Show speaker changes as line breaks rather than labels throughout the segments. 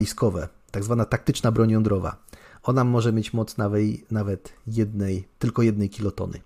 wojskowe, tak zwana taktyczna broń jądrowa. Ona może mieć moc nawet tylko jednej kilotony.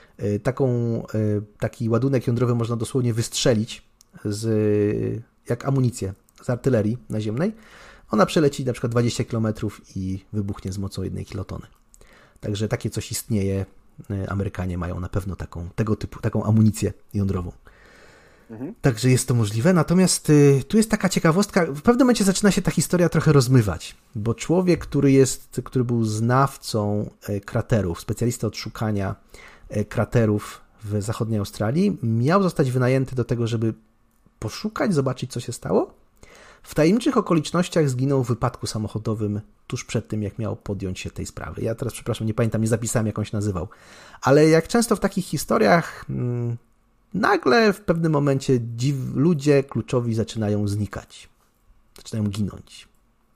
Taki ładunek jądrowy można dosłownie wystrzelić jak amunicję z artylerii naziemnej. Ona przeleci na przykład 20 km i wybuchnie z mocą 1 kilotony. Także takie coś istnieje. Amerykanie mają na pewno taką amunicję jądrową. Także jest to możliwe. Natomiast tu jest taka ciekawostka. W pewnym momencie zaczyna się ta historia trochę rozmywać, bo człowiek, który był znawcą kraterów, specjalista od szukania kraterów w zachodniej Australii, miał zostać wynajęty do tego, żeby poszukać, zobaczyć, co się stało. W tajemniczych okolicznościach zginął w wypadku samochodowym tuż przed tym, jak miał podjąć się tej sprawy. Ja teraz, przepraszam, nie pamiętam, nie zapisałem, jak on się nazywał. Ale jak często w takich historiach, nagle w pewnym momencie ludzie kluczowi zaczynają znikać. Zaczynają ginąć.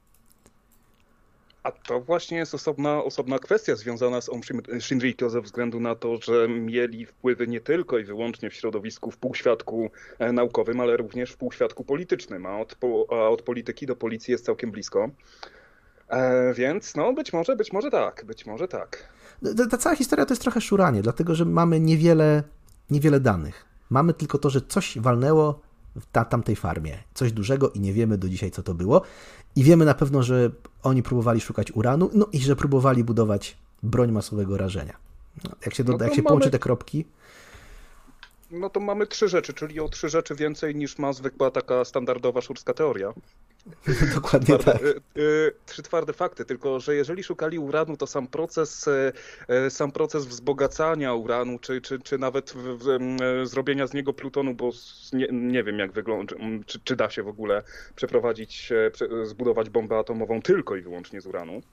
A to właśnie jest osobna kwestia związana z Shinrikyo ze względu na to, że mieli wpływy nie tylko i wyłącznie w środowisku, w półświadku naukowym, ale również w półświadku politycznym, a od polityki do policji jest całkiem blisko. Więc no być może tak.
Ta cała historia to jest trochę szuranie, dlatego że mamy niewiele danych. Mamy tylko to, że coś walnęło w tamtej farmie. Coś dużego i nie wiemy do dzisiaj, co to było. I wiemy na pewno, że oni próbowali szukać uranu, no i że próbowali budować broń masowego rażenia. Jak się połączy te kropki...
No to mamy 3 rzeczy, czyli o 3 rzeczy więcej niż ma zwykła taka standardowa szurska teoria.
Dokładnie tak.
3 twarde fakty, tylko że jeżeli szukali uranu, to sam proces wzbogacania uranu, czy nawet zrobienia z niego plutonu, bo nie wiem jak wygląda, czy da się w ogóle zbudować bombę atomową tylko i wyłącznie z uranu.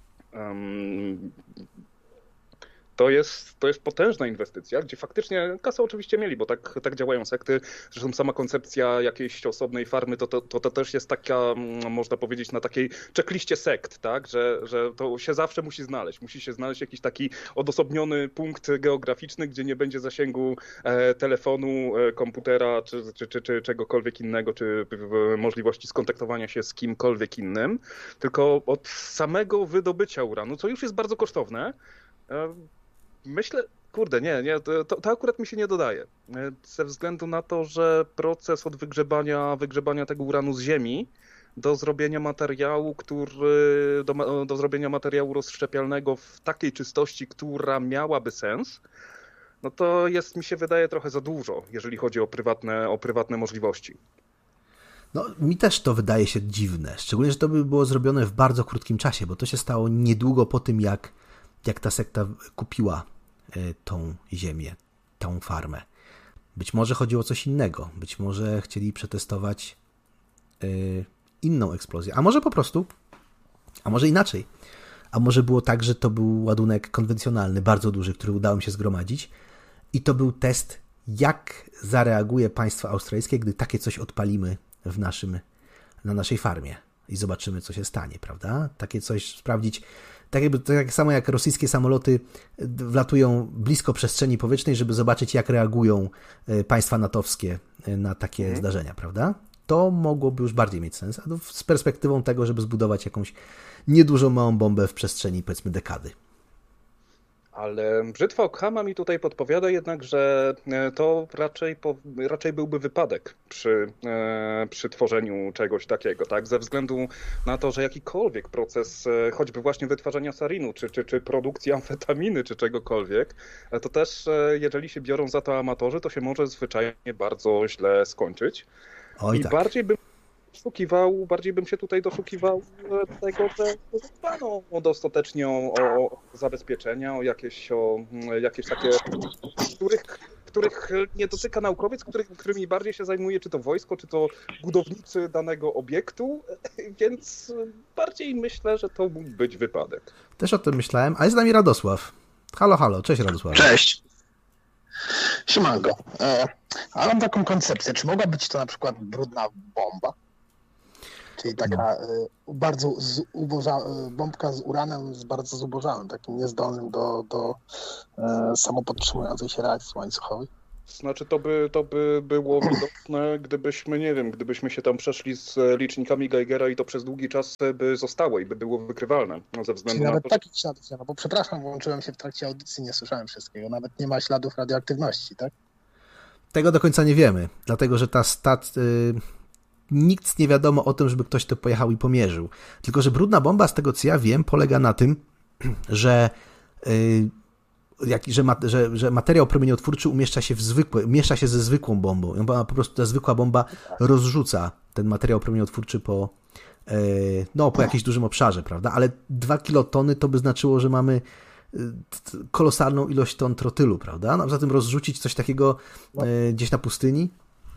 To jest potężna inwestycja, gdzie faktycznie kasę oczywiście mieli, bo tak działają sekty. Zresztą sama koncepcja jakiejś osobnej farmy to też jest taka, można powiedzieć, na takiej checkliście sekt, tak? Że to się zawsze musi znaleźć. Musi się znaleźć jakiś taki odosobniony punkt geograficzny, gdzie nie będzie zasięgu telefonu, komputera czy czegokolwiek innego, czy możliwości skontaktowania się z kimkolwiek innym, tylko od samego wydobycia uranu, co już jest bardzo kosztowne. Myślę, to akurat mi się nie dodaje. Ze względu na to, że proces od wygrzebania tego uranu z ziemi do zrobienia materiału, do zrobienia materiału rozszczepialnego w takiej czystości, która miałaby sens, no to mi się wydaje trochę za dużo, jeżeli chodzi o prywatne możliwości.
No, mi też to wydaje się dziwne, szczególnie, że to by było zrobione w bardzo krótkim czasie, bo to się stało niedługo po tym, jak ta sekta kupiła tą ziemię, tą farmę. Być może chodziło o coś innego. Być może chcieli przetestować inną eksplozję. A może po prostu, a może inaczej. A może było tak, że to był ładunek konwencjonalny, bardzo duży, który udało mi się zgromadzić i to był test, jak zareaguje państwo australijskie, gdy takie coś odpalimy na naszej farmie i zobaczymy, co się stanie, prawda? Takie coś sprawdzić. Tak samo jak rosyjskie samoloty wlatują blisko przestrzeni powietrznej, żeby zobaczyć, jak reagują państwa natowskie na takie zdarzenia, prawda? To mogłoby już bardziej mieć sens, a z perspektywą tego, żeby zbudować jakąś niedużą małą bombę w przestrzeni, powiedzmy, dekady.
Ale brzytwa Ockhama mi tutaj podpowiada jednak, że to raczej byłby wypadek przy tworzeniu czegoś takiego, tak? Ze względu na to, że jakikolwiek proces, choćby właśnie wytwarzania sarinu, czy produkcji amfetaminy, czy czegokolwiek, to też, jeżeli się biorą za to amatorzy, to się może zwyczajnie bardzo źle skończyć.
Oj,
i
tak.
bardziej bym się tutaj doszukiwał tego, że zadbano dostatecznie o zabezpieczenia, o jakieś takie, których nie dotyka naukowiec, którymi bardziej się zajmuje czy to wojsko, czy to budownicy danego obiektu, więc bardziej myślę, że to mógł być wypadek.
Też o tym myślałem, a jest z nami Radosław. Halo, cześć Radosław.
Cześć. Siemanko. A mam taką koncepcję, czy mogła być to na przykład brudna bomba? Czyli taka bardzo bombka z uranem z bardzo zubożałym, takim niezdolnym do samopodtrzymującej się reakcji łańcuchowej.
Znaczy to by było widoczne, gdybyśmy, nie wiem, gdybyśmy się tam przeszli z licznikami Geigera i to przez długi czas by zostało i by było wykrywalne. No, ze
Czyli
względu na
nawet
to,
takich śladów nie ma, bo przepraszam, włączyłem się w trakcie audycji, nie słyszałem wszystkiego. Nawet nie ma śladów radioaktywności, tak?
Tego do końca nie wiemy, dlatego że nikt nie wiadomo o tym, żeby ktoś to pojechał i pomierzył. Tylko że brudna bomba, z tego co ja wiem, polega na tym, że że materiał promieniotwórczy miesza się ze zwykłą bombą. I po prostu ta zwykła bomba rozrzuca ten materiał promieniotwórczy po jakimś dużym obszarze, prawda? Ale 2 kilotony to by znaczyło, że mamy kolosalną ilość ton trotylu, prawda? No, poza tym rozrzucić coś takiego gdzieś na pustyni?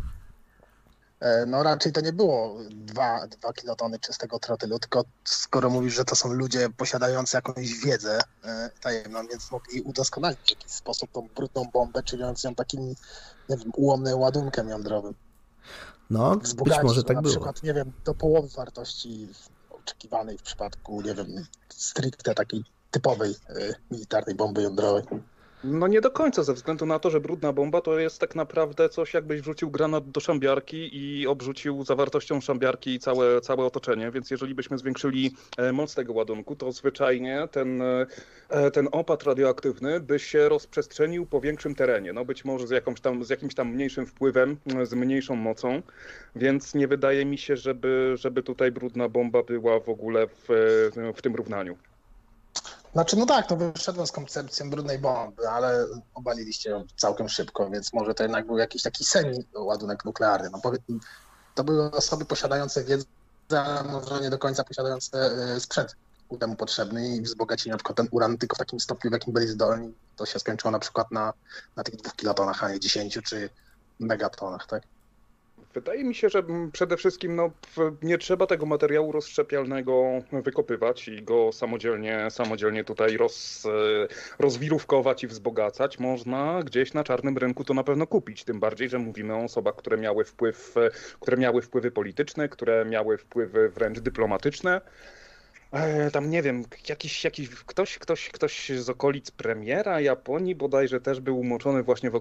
No raczej to nie było 2 kilotony czystego trotylu, tylko skoro mówisz, że to są ludzie posiadający jakąś wiedzę tajemną, więc mogli udoskonalić w jakiś sposób tą brudną bombę, czyniąc ją takim, nie wiem, ułomnym ładunkiem jądrowym.
No, być może tak
na
było.
przykład, nie wiem, do połowy wartości oczekiwanej w przypadku, nie wiem, stricte takiej typowej militarnej bomby jądrowej.
no nie do końca, ze względu na to, że brudna bomba to jest tak naprawdę coś, jakbyś wrzucił granat do szambiarki i obrzucił zawartością szambiarki całe otoczenie, więc jeżeli byśmy zwiększyli moc tego ładunku, to zwyczajnie ten opad radioaktywny by się rozprzestrzenił po większym terenie, no być może z jakimś tam mniejszym wpływem, z mniejszą mocą, więc nie wydaje mi się, żeby tutaj brudna bomba była w ogóle w tym równaniu.
Znaczy, no tak, no wyszedłem z koncepcją brudnej bomby, ale obaliliście ją całkiem szybko, więc może to jednak był jakiś taki semi-ładunek nuklearny. No, to były osoby posiadające wiedzę, ale może nie do końca posiadające sprzęt ku temu potrzebny i wzbogacili na przykład ten uran tylko w takim stopniu, w jakim byli zdolni. To się skończyło na przykład na tych 2 kilotonach, a nie 10 czy megatonach, tak?
Wydaje mi się, że przede wszystkim nie trzeba tego materiału rozszczepialnego wykopywać i go samodzielnie tutaj rozwirówkować i wzbogacać. Można gdzieś na czarnym rynku to na pewno kupić, tym bardziej, że mówimy o osobach, które miały wpływy polityczne, które miały wpływy wręcz dyplomatyczne. Tam nie wiem, ktoś z okolic premiera Japonii bodajże też był umoczony właśnie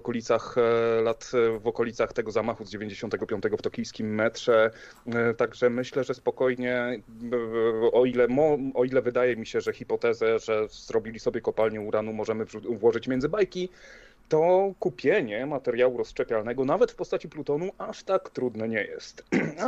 w okolicach tego zamachu z 95 w tokijskim metrze. Także myślę, że spokojnie, o ile wydaje mi się, że hipotezę, że zrobili sobie kopalnię uranu możemy włożyć między bajki, to kupienie materiału rozszczepialnego, nawet w postaci plutonu, aż tak trudne nie jest.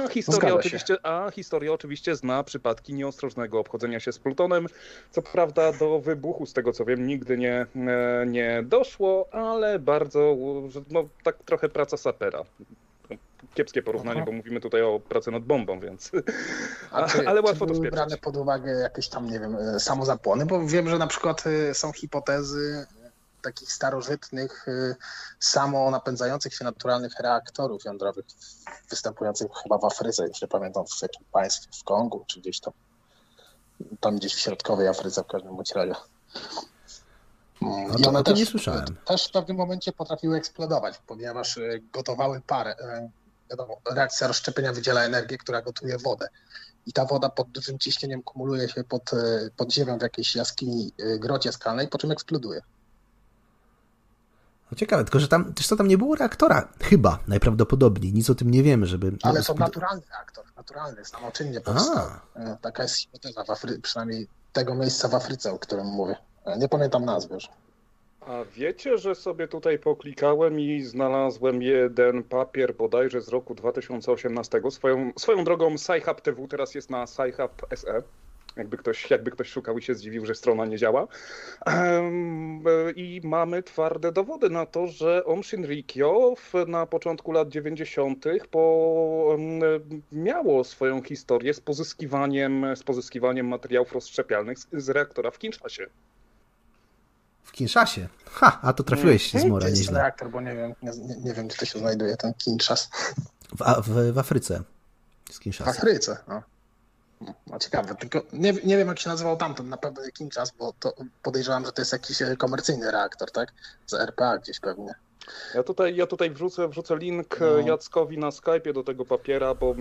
A historia oczywiście zna przypadki nieostrożnego obchodzenia się z plutonem. Co prawda do wybuchu, z tego co wiem, nigdy nie doszło, ale bardzo, tak trochę praca sapera. Kiepskie porównanie, bo mówimy tutaj o pracy nad bombą, więc... ale łatwo to spieprzyć.
Brane pod uwagę jakieś tam, nie wiem, samozapłony, bo wiem, że na przykład są hipotezy takich starożytnych, samonapędzających się naturalnych reaktorów jądrowych występujących chyba w Afryce, już nie pamiętam w jakim państwie, w Kongu, czy gdzieś tam gdzieś w środkowej Afryce w każdym bądź razie. I one też w pewnym momencie potrafiły eksplodować, ponieważ gotowały parę. Wiadomo, reakcja rozszczepienia wydziela energię, która gotuje wodę. I ta woda pod dużym ciśnieniem kumuluje się pod ziemią w jakiejś jaskini, grocie skalnej, po czym eksploduje.
No ciekawe, tylko że tam nie było reaktora, chyba, najprawdopodobniej. Nic o tym nie wiemy, żeby...
Ale to naturalny reaktor, naturalny, samoczynnie powstał. Taka jest hipoteza przynajmniej tego miejsca w Afryce, o którym mówię. Nie pamiętam nazwy już.
A wiecie, że sobie tutaj poklikałem i znalazłem jeden papier bodajże z roku 2018. Swoją drogą Sci-Hub TV teraz jest na Sci-Hub SE. Jakby ktoś szukał i się zdziwił, że strona nie działa. I mamy twarde dowody na to, że Aum Shinrikyo na początku lat 90. miało swoją historię z pozyskiwaniem materiałów rozszczepialnych z reaktora w Kinshasie.
W Kinshasie? A to trafiłeś z mora,
nieźle.
Nieźle.
Reaktor, bo nie wiem, czy to się znajduje, ten Kinshas.
W Afryce. Z Kinshasa.
W Afryce, no ciekawe, tylko nie wiem jak się nazywał tamten, na pewno nie Kinshas, bo to podejrzewam, że to jest jakiś komercyjny reaktor, tak? Z RPA gdzieś pewnie.
Ja tutaj wrzucę link Jackowi na Skype'ie do tego papiera, bo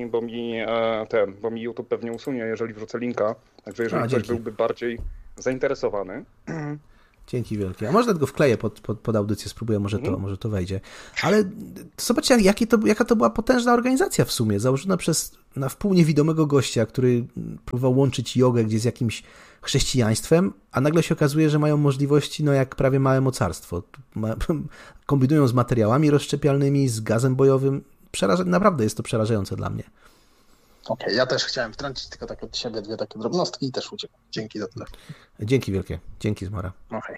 mi YouTube pewnie usunie, jeżeli wrzucę linka. Także jeżeli ktoś byłby bardziej zainteresowany.
Dzięki wielkie. A może go wkleję pod audycję, spróbuję, może to wejdzie. Ale zobaczcie, jaka to była potężna organizacja w sumie, założona na wpół niewidomego gościa, który próbował łączyć jogę gdzieś z jakimś chrześcijaństwem, a nagle się okazuje, że mają możliwości, jak prawie małe mocarstwo. Kombinują z materiałami rozszczepialnymi, z gazem bojowym. Naprawdę jest to przerażające dla mnie.
Okej, ja też chciałem wtrącić tylko tak od siebie 2 takie drobnostki i też uciekam. Dzięki za tyle.
Dzięki wielkie. Dzięki, Zmora.
Okej.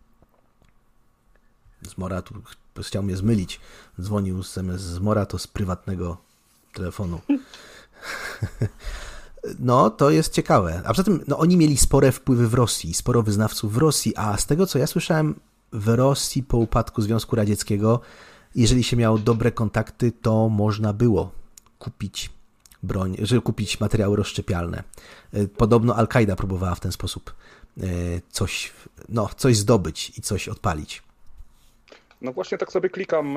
Zmora tu chciał mnie zmylić. Dzwonił zamiast Zmora to z prywatnego telefonu. No, to jest ciekawe. A poza tym, oni mieli spore wpływy w Rosji, sporo wyznawców w Rosji, a z tego, co ja słyszałem, w Rosji po upadku Związku Radzieckiego, jeżeli się miało dobre kontakty, to można było kupić broń, żeby kupić materiały rozszczepialne. Podobno Al-Kaida próbowała w ten sposób coś zdobyć i coś odpalić.
No właśnie tak sobie klikam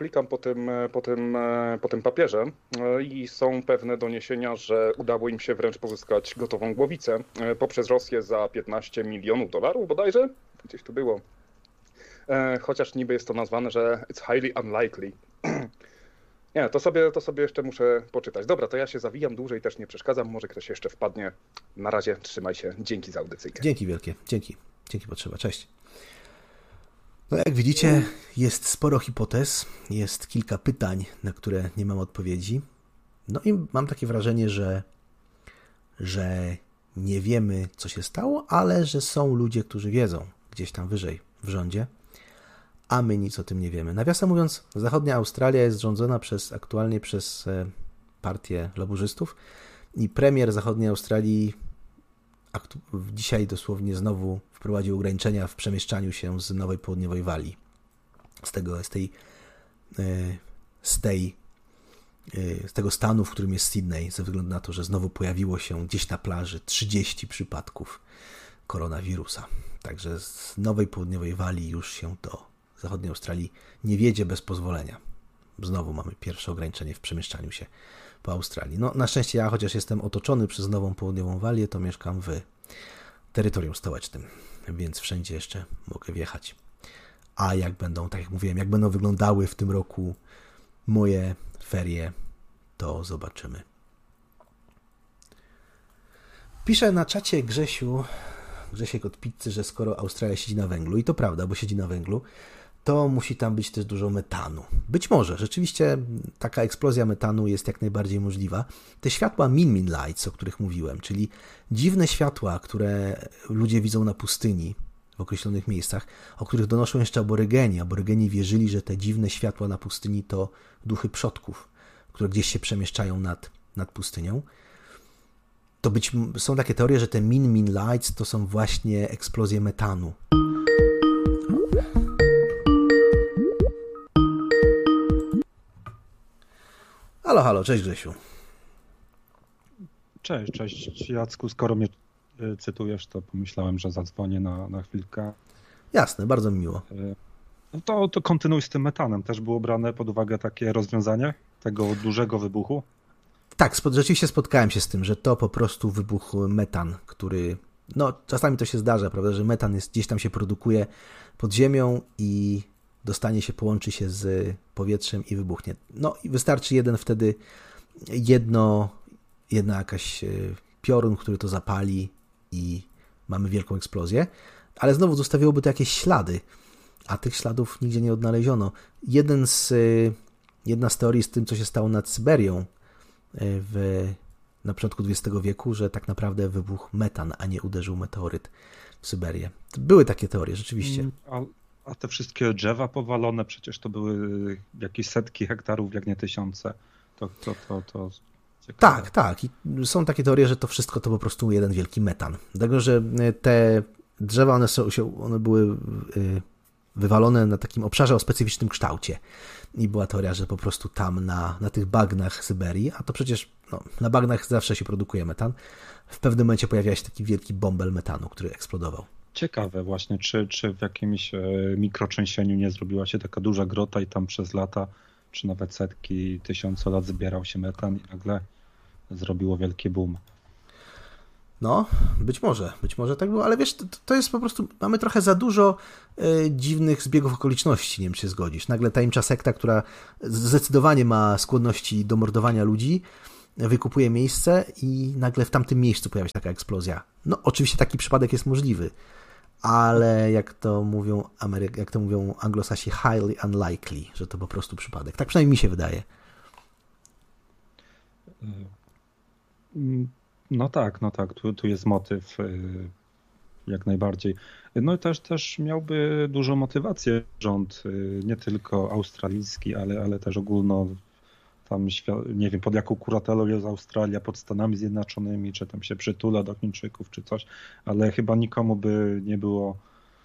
po tym papierze i są pewne doniesienia, że udało im się wręcz pozyskać gotową głowicę poprzez Rosję za $15 milionów bodajże. Gdzieś tu było. Chociaż niby jest to nazwane, że it's highly unlikely. Nie, to sobie jeszcze muszę poczytać. Dobra, to ja się zawijam, dłużej też nie przeszkadzam, może ktoś jeszcze wpadnie. Na razie, trzymaj się, dzięki za audycyjkę.
Dzięki wielkie, dzięki potrzeba, cześć. No jak widzicie, jest sporo hipotez, jest kilka pytań, na które nie mam odpowiedzi. No i mam takie wrażenie, że nie wiemy, co się stało, ale że są ludzie, którzy wiedzą gdzieś tam wyżej w rządzie, a my nic o tym nie wiemy. Nawiasem mówiąc, zachodnia Australia jest rządzona aktualnie przez partię laburzystów i premier zachodniej Australii dzisiaj dosłownie znowu wprowadził ograniczenia w przemieszczaniu się z Nowej Południowej Walii. Z tego stanu, w którym jest Sydney, ze względu na to, że znowu pojawiło się gdzieś na plaży 30 przypadków koronawirusa. Także z Nowej Południowej Walii już się do zachodniej Australii nie wiedzie bez pozwolenia. Znowu mamy pierwsze ograniczenie w przemieszczaniu się po Australii. No, na szczęście ja, chociaż jestem otoczony przez Nową Południową Walię, to mieszkam w terytorium stołecznym, więc wszędzie jeszcze mogę wjechać. A jak będą, tak jak mówiłem, jak będą wyglądały w tym roku moje ferie, to zobaczymy. Pisze na czacie Grzesiek od Pizzy, że skoro Australia siedzi na węglu, i to prawda, bo siedzi na węglu, to musi tam być też dużo metanu. Być może, rzeczywiście taka eksplozja metanu jest jak najbardziej możliwa. Te światła Min Lights, o których mówiłem, czyli dziwne światła, które ludzie widzą na pustyni w określonych miejscach, o których donoszą jeszcze aborygeni. Aborygeni wierzyli, że te dziwne światła na pustyni to duchy przodków, które gdzieś się przemieszczają nad pustynią. Są takie teorie, że te Min Lights to są właśnie eksplozje metanu. Halo, cześć Grzesiu.
Cześć Jacku, skoro mnie cytujesz, to pomyślałem, że zadzwonię na chwilkę.
Jasne, bardzo mi miło.
No to kontynuuj z tym metanem. Też było brane pod uwagę takie rozwiązanie tego dużego wybuchu?
Tak, rzeczywiście spotkałem się z tym, że to po prostu wybuchł metan, który, czasami to się zdarza, prawda, że metan gdzieś tam się produkuje pod ziemią i połączy się z powietrzem i wybuchnie. I wystarczy jedna jakaś piorun, który to zapali i mamy wielką eksplozję, ale znowu zostawiłoby to jakieś ślady, a tych śladów nigdzie nie odnaleziono. Jedna z teorii z tym, co się stało nad Syberią na początku XX wieku, że tak naprawdę wybuchł metan, a nie uderzył meteoryt w Syberię. Były takie teorie, rzeczywiście.
A te wszystkie drzewa powalone, przecież to były jakieś setki hektarów, jak nie tysiące. To
Tak. I są takie teorie, że to wszystko to po prostu jeden wielki metan. Dlatego, że te drzewa, one były wywalone na takim obszarze o specyficznym kształcie. I była teoria, że po prostu tam na tych bagnach Syberii, a to przecież na bagnach zawsze się produkuje metan, w pewnym momencie pojawiał się taki wielki bąbel metanu, który eksplodował.
Ciekawe właśnie, czy w jakimś mikrotrzęsieniu nie zrobiła się taka duża grota i tam przez lata, czy nawet setki, tysiące lat zbierał się metan i nagle zrobiło wielki boom.
No, być może tak było, ale wiesz, to jest po prostu, mamy trochę za dużo dziwnych zbiegów okoliczności, nie wiem, czy się zgodzisz. Nagle tajemnicza sekta, która zdecydowanie ma skłonności do mordowania ludzi, wykupuje miejsce i nagle w tamtym miejscu pojawia się taka eksplozja. No, oczywiście taki przypadek jest możliwy, ale jak to mówią Anglosasi, highly unlikely, że to po prostu przypadek. Tak przynajmniej mi się wydaje.
No tak, tu jest motyw jak najbardziej. No i też miałby dużą motywację rząd, nie tylko australijski, ale też ogólno tam, nie wiem, pod jaką kuratelą jest Australia, pod Stanami Zjednoczonymi, czy tam się przytula do Chińczyków, czy coś, ale chyba nikomu by nie było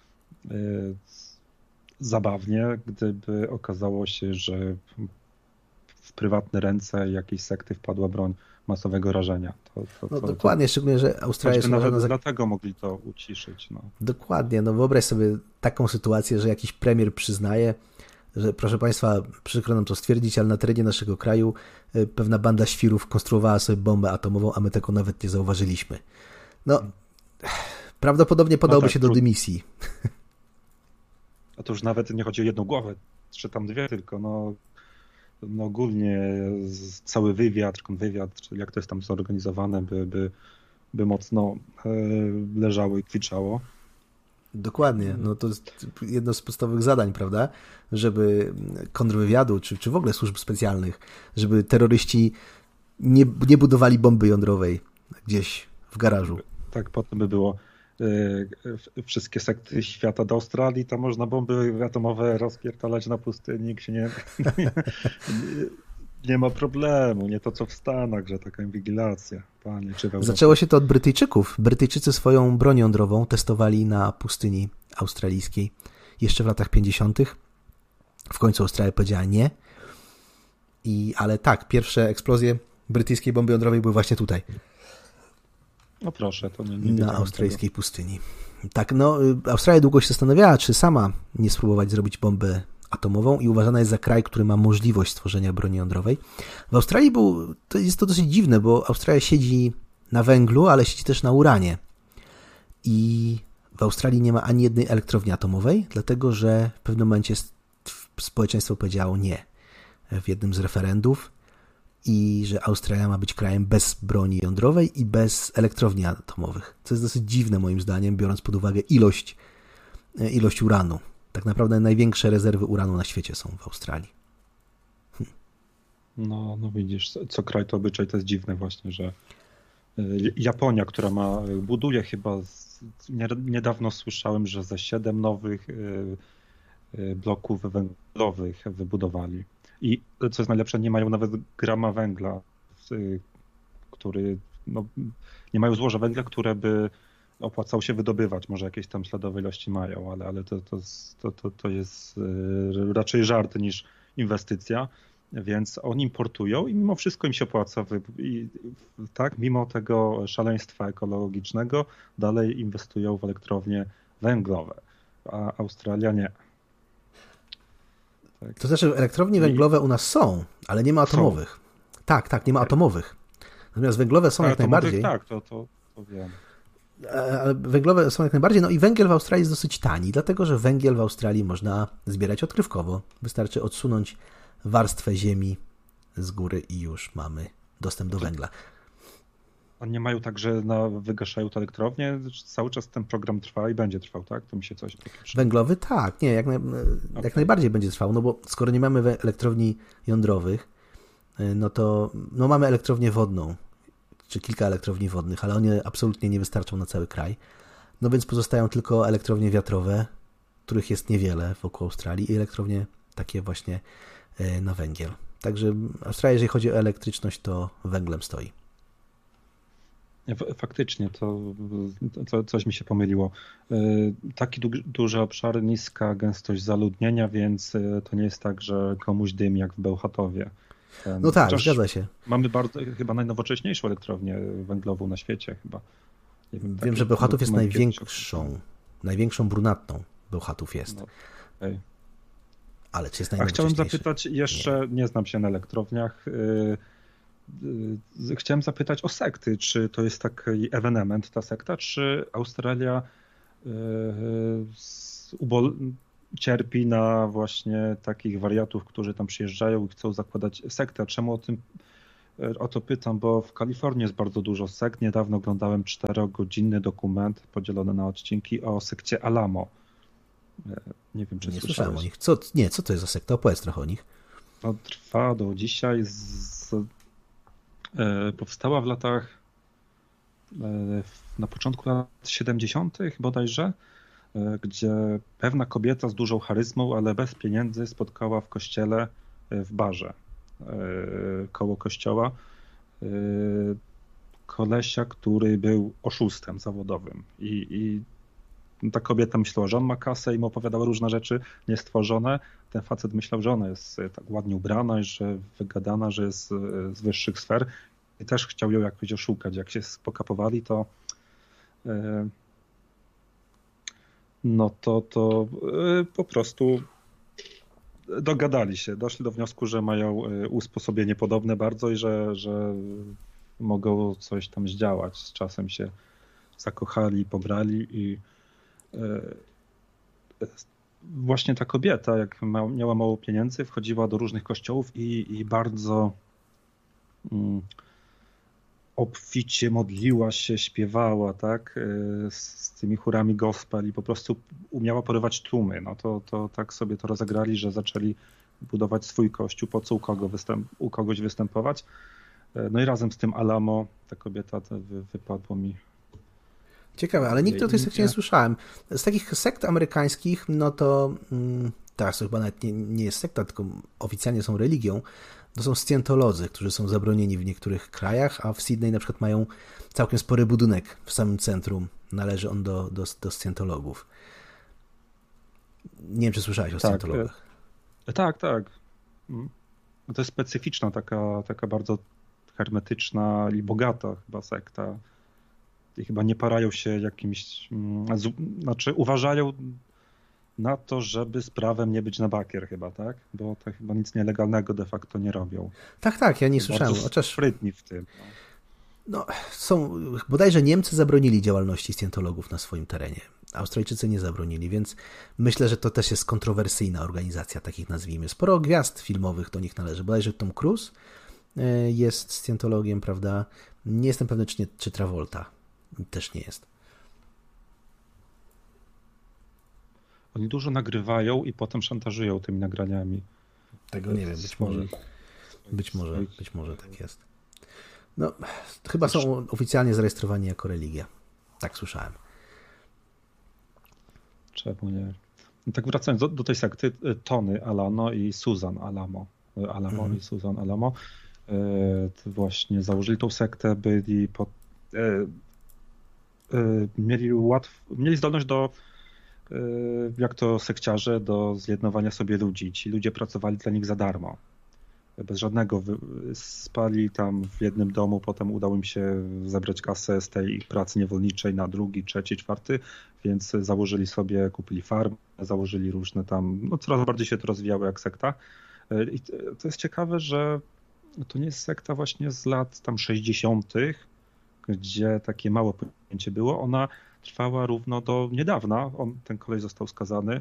zabawnie, gdyby okazało się, że w prywatne ręce jakiejś sekty wpadła broń masowego rażenia.
Dokładnie, szczególnie, że Australia jest uważana za...
Dlatego mogli to uciszyć. No.
Dokładnie, no wyobraź sobie taką sytuację, że jakiś premier przyznaje, że proszę Państwa, przykro nam to stwierdzić, ale na terenie naszego kraju pewna banda świrów konstruowała sobie bombę atomową, a my tego nawet nie zauważyliśmy. No, prawdopodobnie podałby się do dymisji.
A to już nawet nie chodzi o jedną głowę, czy tam dwie tylko, no ogólnie cały wywiad, czy jak to jest tam zorganizowane, by mocno leżało i kwiczało.
Dokładnie, no to jest jedno z podstawowych zadań, prawda, żeby kontrwywiadu, czy w ogóle służb specjalnych, żeby terroryści nie budowali bomby jądrowej gdzieś w garażu.
Tak, potem by było wszystkie sekty świata do Australii, tam można bomby atomowe rozpierdalać na pustyni, nikt się nie ma problemu, nie to co w Stanach, że taka inwigilacja. Panie, czy
zaczęło się to od Brytyjczyków. Brytyjczycy swoją broń jądrową testowali na pustyni australijskiej jeszcze w latach 50. W końcu Australia powiedziała nie. Ale tak, pierwsze eksplozje brytyjskiej bomby jądrowej były właśnie tutaj.
No proszę, to nie
na australijskiej pustyni. Tak, no Australia długo się zastanawiała, czy sama nie spróbować zrobić bombę atomową i uważana jest za kraj, który ma możliwość stworzenia broni jądrowej. W Australii jest to dosyć dziwne, bo Australia siedzi na węglu, ale siedzi też na uranie. I w Australii nie ma ani jednej elektrowni atomowej, dlatego że w pewnym momencie społeczeństwo powiedziało nie w jednym z referendów i że Australia ma być krajem bez broni jądrowej i bez elektrowni atomowych. Co jest dosyć dziwne moim zdaniem, biorąc pod uwagę ilość uranu. Tak naprawdę największe rezerwy uranu na świecie są w Australii.
No widzisz, co kraj to obyczaj, to jest dziwne właśnie, że Japonia, która buduje chyba, niedawno słyszałem, że ze 7 nowych bloków węglowych wybudowali. I co jest najlepsze, nie mają nawet grama węgla, który, nie mają złoża węgla, które by opłacało się wydobywać. Może jakieś tam śladowe ilości mają, ale to jest raczej żart niż inwestycja, więc oni importują i mimo wszystko im się opłaca. Tak, mimo tego szaleństwa ekologicznego dalej inwestują w elektrownie węglowe, a Australia nie.
Tak. To znaczy elektrownie węglowe u nas są, ale nie ma atomowych. Tak, nie ma atomowych. Natomiast węglowe są jak najbardziej.
Tak, to wiem.
Ale węglowe są jak najbardziej, no i węgiel w Australii jest dosyć tani, dlatego że węgiel w Australii można zbierać odkrywkowo. Wystarczy odsunąć warstwę ziemi z góry i już mamy dostęp do węgla.
A nie mają tak, że wygaszają te elektrownie? Cały czas ten program trwa i będzie trwał, tak? To mi się coś...
Węglowy? Tak, nie, jak najbardziej będzie trwał, no bo skoro nie mamy elektrowni jądrowych, no to mamy elektrownię wodną, czy kilka elektrowni wodnych, ale one absolutnie nie wystarczą na cały kraj. No więc pozostają tylko elektrownie wiatrowe, których jest niewiele wokół Australii i elektrownie takie właśnie na węgiel. Także Australia, jeżeli chodzi o elektryczność, to węglem stoi.
Faktycznie, to coś mi się pomyliło. Taki duży obszar, niska gęstość zaludnienia, więc to nie jest tak, że komuś dym jak w Bełchatowie.
No tak, zgadza się.
Mamy chyba najnowocześniejszą elektrownię węglową na świecie chyba.
Wiem, że Bełchatów jest największą brunatną Bełchatów jest. No, okay. Ale czy jest
najnowocześniejsza? A chciałem zapytać jeszcze, nie znam się na elektrowniach, chciałem zapytać o sekty. Czy to jest taki ewenement, ta sekta, czy Australia cierpi na właśnie takich wariatów, którzy tam przyjeżdżają i chcą zakładać sektę? Czemu o to pytam, bo w Kalifornii jest bardzo dużo sekt. Niedawno oglądałem 4-godzinny dokument podzielony na odcinki o sekcie Alamo. Nie wiem, czy
nie
słyszałeś.
słyszałem o nich. Co to jest za sekta? Opowiedz trochę o nich.
No, trwa do dzisiaj. Powstała w latach na początku lat 70. bodajże, gdzie pewna kobieta z dużą charyzmą, ale bez pieniędzy spotkała w kościele, w barze koło kościoła kolesia, który był oszustem zawodowym i ta kobieta myślała, że on ma kasę i mu opowiadała różne rzeczy niestworzone. Ten facet myślał, że ona jest tak ładnie ubrana i że wygadana, że jest z wyższych sfer i też chciał ją jakoś oszukać. Jak się pokapowali, to po prostu dogadali się, doszli do wniosku, że mają usposobienie podobne bardzo i że mogą coś tam zdziałać. Z czasem się zakochali, pobrali i właśnie ta kobieta, jak miała mało pieniędzy, wchodziła do różnych kościołów i bardzo obficie modliła się, śpiewała, tak, z tymi chórami gospel i po prostu umiała porywać tłumy. No to tak sobie to rozegrali, że zaczęli budować swój kościół, po co u kogoś występować. No i razem z tym Alamo ta kobieta wypadło mi.
Ciekawe, ale nigdy o tej sekcie nie słyszałem. Z takich sekt amerykańskich, no to teraz to chyba nawet nie jest sekta, tylko oficjalnie są religią. To są scjentolodzy, którzy są zabronieni w niektórych krajach, a w Sydney na przykład mają całkiem spory budynek w samym centrum. Należy on do scjentologów. Nie wiem, czy słyszałeś o scjentologach.
Tak. To jest specyficzna, taka bardzo hermetyczna i bogata chyba sekta. I chyba nie parają się jakimś... Znaczy uważają na to, żeby z prawem nie być na bakier chyba, tak? Bo to chyba nic nielegalnego de facto nie robią.
Tak, ja nie słyszałem.
Bardzo sprytni w tym.
No, bodajże Niemcy zabronili działalności scjentologów na swoim terenie. Australijczycy nie zabronili, więc myślę, że to też jest kontrowersyjna organizacja, takich nazwijmy. Sporo gwiazd filmowych do nich należy. Bodajże Tom Cruise jest scjentologiem, prawda? Nie jestem pewny, czy Travolta też nie jest.
Oni dużo nagrywają i potem szantażują tymi nagraniami.
Tego nie wiem, być może tak jest. No, chyba są oficjalnie zarejestrowani jako religia. Tak słyszałem.
Czemu nie? No tak wracając do tej sekty, Tony Alamo i Susan Alamo. I Susan Alamo właśnie założyli tą sektę, mieli zdolność do, jak to sekciarze, do zjednowania sobie ludzi. Ci ludzie pracowali dla nich za darmo. Bez żadnego, spali tam w jednym domu, potem udało im się zebrać kasę z tej pracy niewolniczej na drugi, trzeci, czwarty, więc założyli sobie, kupili farmę, założyli różne tam, no coraz bardziej się to rozwijało jak sekta. I to jest ciekawe, że to nie jest sekta właśnie z lat tam 60., gdzie takie małe pojęcie było. Ona trwała równo do niedawna. Ten koleś został skazany.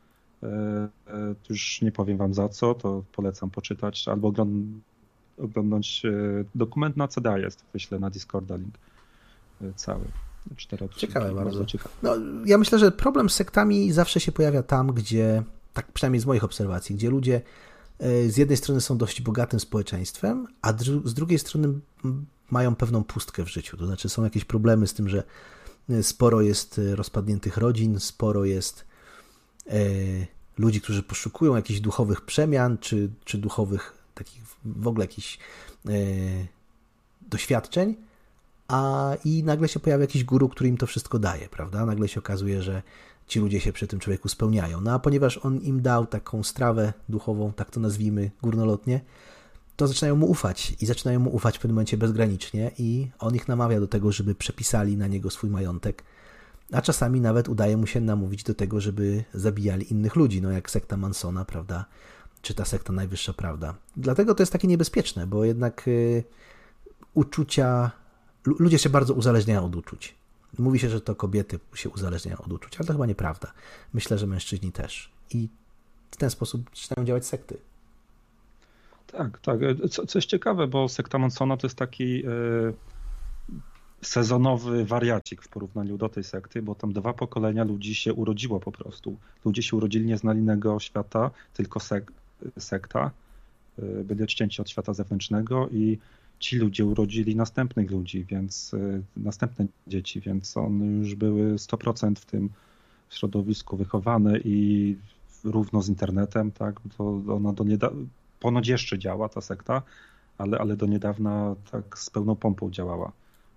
Już nie powiem wam za co, to polecam poczytać albo oglądać dokument na CD jest. Wyślę na Discorda link cały. 4 odcinki.
Ciekawe bardzo. Ciekawe. No, ja myślę, że problem z sektami zawsze się pojawia tam, gdzie, tak przynajmniej z moich obserwacji, gdzie ludzie z jednej strony są dość bogatym społeczeństwem, a z drugiej strony mają pewną pustkę w życiu. To znaczy są jakieś problemy z tym, że sporo jest rozpadniętych rodzin, sporo jest ludzi, którzy poszukują jakichś duchowych przemian, czy duchowych takich w ogóle jakichś doświadczeń, i nagle się pojawia jakiś guru, który im to wszystko daje, prawda? Nagle się okazuje, że ci ludzie się przy tym człowieku spełniają. No a ponieważ on im dał taką strawę duchową, tak to nazwijmy górnolotnie, to zaczynają mu ufać i zaczynają mu ufać w pewnym momencie bezgranicznie i on ich namawia do tego, żeby przepisali na niego swój majątek, a czasami nawet udaje mu się namówić do tego, żeby zabijali innych ludzi, no jak sekta Mansona, prawda, czy ta sekta Najwyższa Prawda. Dlatego to jest takie niebezpieczne, bo jednak uczucia, ludzie się bardzo uzależniają od uczuć. Mówi się, że to kobiety się uzależniają od uczuć, ale to chyba nieprawda. Myślę, że mężczyźni też. I w ten sposób zaczynają działać sekty.
Tak, tak. Co jest ciekawe, bo sekta Mansona to jest taki sezonowy wariacik w porównaniu do tej sekty, bo tam 2 pokolenia ludzi się urodziło po prostu. Ludzie się urodzili, nie znali innego świata, tylko sekta. Byli odcięci od świata zewnętrznego i ci ludzie urodzili następnych ludzi, więc następne dzieci, więc one już były 100% w tym środowisku wychowane i równo z internetem, tak, to ona ponoć jeszcze działa ta sekta, ale do niedawna tak z pełną pompą działała.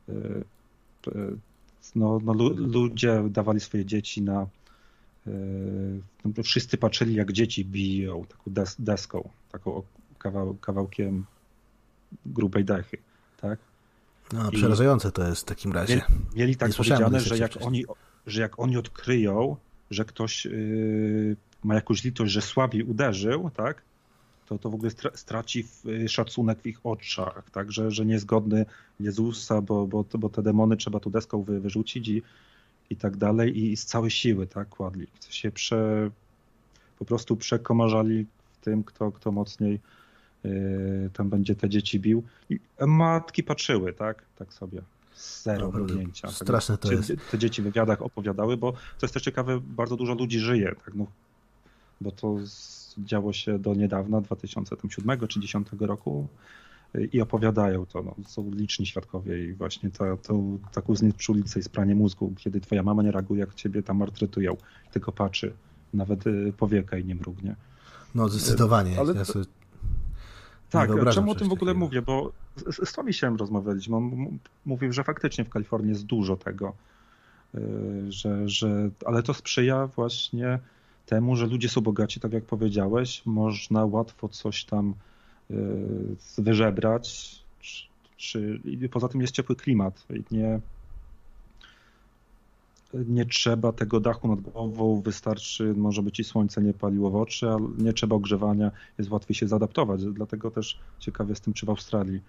Ludzie dawali swoje dzieci na... wszyscy patrzyli, jak dzieci biją taką deską, taką kawałkiem grubej dechy, tak?
No, przerażające to jest w takim razie.
Mieli tak powiedziane, że jak oni odkryją, że ktoś ma jakąś litość, że słabiej uderzył, tak? To w ogóle straci szacunek w ich oczach, tak? Że niezgodny Jezusa, bo te demony trzeba tu deską wyrzucić i tak dalej i z całej siły, tak? Kładli. Się po prostu przekomarzali w tym, kto mocniej tam będzie te dzieci bił. I matki patrzyły, tak sobie. Zero mrugnięcia.
Straszne to jest.
Te dzieci w wywiadach opowiadały, bo to jest też ciekawe, bardzo dużo ludzi żyje, tak? No, bo to działo się do niedawna, 2007 czy 2010 roku i opowiadają to. No, są liczni świadkowie i właśnie taką znieczulicę i spranie mózgu, kiedy twoja mama nie reaguje, jak ciebie tam maltretują, tylko patrzy, nawet powieka i nie mrugnie.
No zdecydowanie.
Ale
ja
tak, czemu o tym w ogóle mówię? Bo z Tomisiem rozmawialiśmy. On mówił, że faktycznie w Kalifornii jest dużo tego, ale to sprzyja właśnie temu, że ludzie są bogaci, tak jak powiedziałeś, można łatwo coś tam wyżebrać, i poza tym jest ciepły klimat. Nie trzeba tego dachu nad głową, wystarczy, może być i słońce nie paliło w oczy, ale nie trzeba ogrzewania, jest łatwiej się zaadaptować. Dlatego też ciekawie jestem, czy w Australii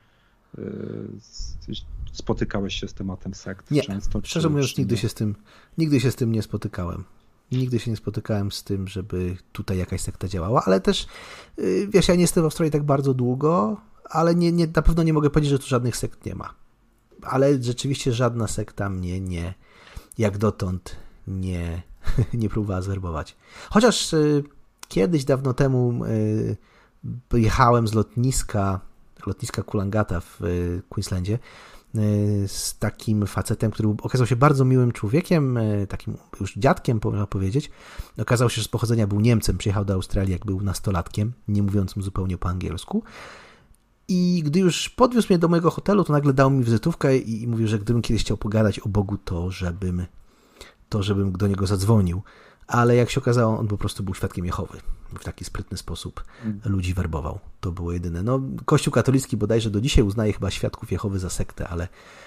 spotykałeś się z tematem sekt
nie,
często?
Szczerze mówiąc, nigdy się z tym nie spotykałem. Nigdy się nie spotykałem z tym, żeby tutaj jakaś sekta działała, ale też, wiesz, ja nie jestem w Australii tak bardzo długo, ale na pewno nie mogę powiedzieć, że tu żadnych sekt nie ma. Ale rzeczywiście żadna sekta mnie jak dotąd nie próbowała zwerbować. Chociaż kiedyś, dawno temu jechałem z lotniska Coolangatta w Queenslandzie z takim facetem, który okazał się bardzo miłym człowiekiem, takim już dziadkiem, można powiedzieć. Okazało się, że z pochodzenia był Niemcem, przyjechał do Australii, jak był nastolatkiem, nie mówiącym zupełnie po angielsku. I gdy już podwiózł mnie do mojego hotelu, to nagle dał mi wizytówkę i mówił, że gdybym kiedyś chciał pogadać o Bogu, to żebym do niego zadzwonił. Ale jak się okazało, on po prostu był świadkiem Jehowy. W taki sprytny sposób ludzi werbował. To było jedyne. No, Kościół katolicki bodajże do dzisiaj uznaje chyba świadków Jehowy za sektę, ale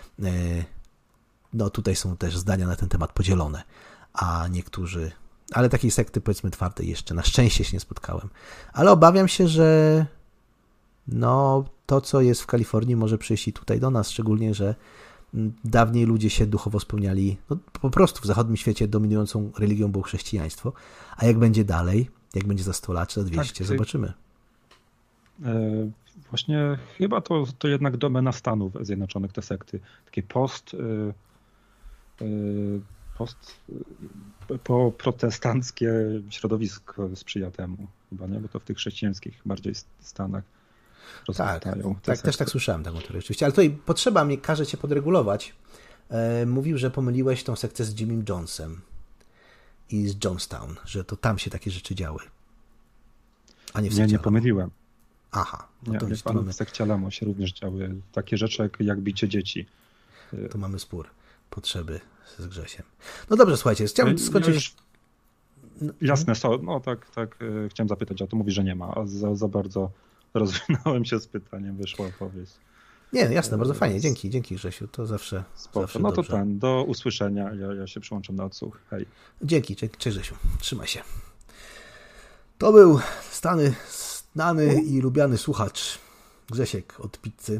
no, tutaj są też zdania na ten temat podzielone. A niektórzy... Ale takiej sekty, powiedzmy, twardej jeszcze na szczęście się nie spotkałem. Ale obawiam się, że no, to, co jest w Kalifornii, może przyjść i tutaj do nas, szczególnie, że dawniej ludzie się duchowo spełniali, no, po prostu w zachodnim świecie dominującą religią było chrześcijaństwo, a jak będzie dalej, jak będzie za 100 lat czy za 200, tak, zobaczymy.
Właśnie chyba to jednak domena Stanów Zjednoczonych, te sekty. Takie po protestanckie środowisko sprzyja temu chyba, nie? Bo to w tych chrześcijańskich bardziej Stanach rozwijają.
Tak, też tak słyszałem taką teorię oczywiście, ale tutaj potrzeba mnie każe cię podregulować. Mówił, że pomyliłeś tą sektę z Jimmy Jonesem i z Jonestown, że to tam się takie rzeczy działy, a nie w sekcie.
Nie pomyliłem.
Aha.
No to w sekcie Alamo się również działy takie rzeczy jak bicie dzieci.
To mamy spór potrzeby z Grzesiem. No dobrze, słuchajcie, chciałem skończyć...
Jasne, no tak, chciałem zapytać, a to mówi, że nie ma, a za bardzo rozwinąłem się z pytaniem, wyszła odpowiedź.
Nie, jasne, bardzo fajnie, dzięki Grzesiu, to zawsze
no to
dobrze.
do usłyszenia, ja się przyłączam na odsłuch, hej.
Dzięki, cześć Grzesiu, trzymaj się. To był znany i lubiany słuchacz Grzesiek od pizzy.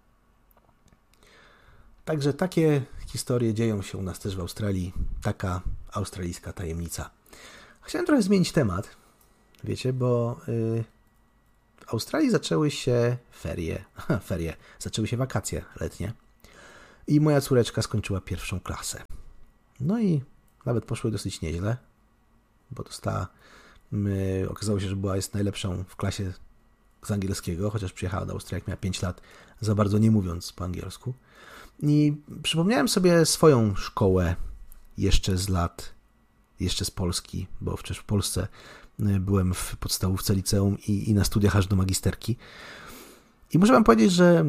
Także takie historie dzieją się u nas też w Australii. Taka australijska tajemnica. Chciałem trochę zmienić temat, wiecie, bo w Australii zaczęły się zaczęły się wakacje letnie i moja córeczka skończyła 1. klasę. No i nawet poszły dosyć nieźle, bo okazało się, że jest najlepszą w klasie z angielskiego, chociaż przyjechała do Australii, jak miała 5 lat, za bardzo nie mówiąc po angielsku. I przypomniałem sobie swoją szkołę jeszcze z Polski, bo przecież w Polsce byłem w podstawówce, liceum i na studiach aż do magisterki. I muszę wam powiedzieć, że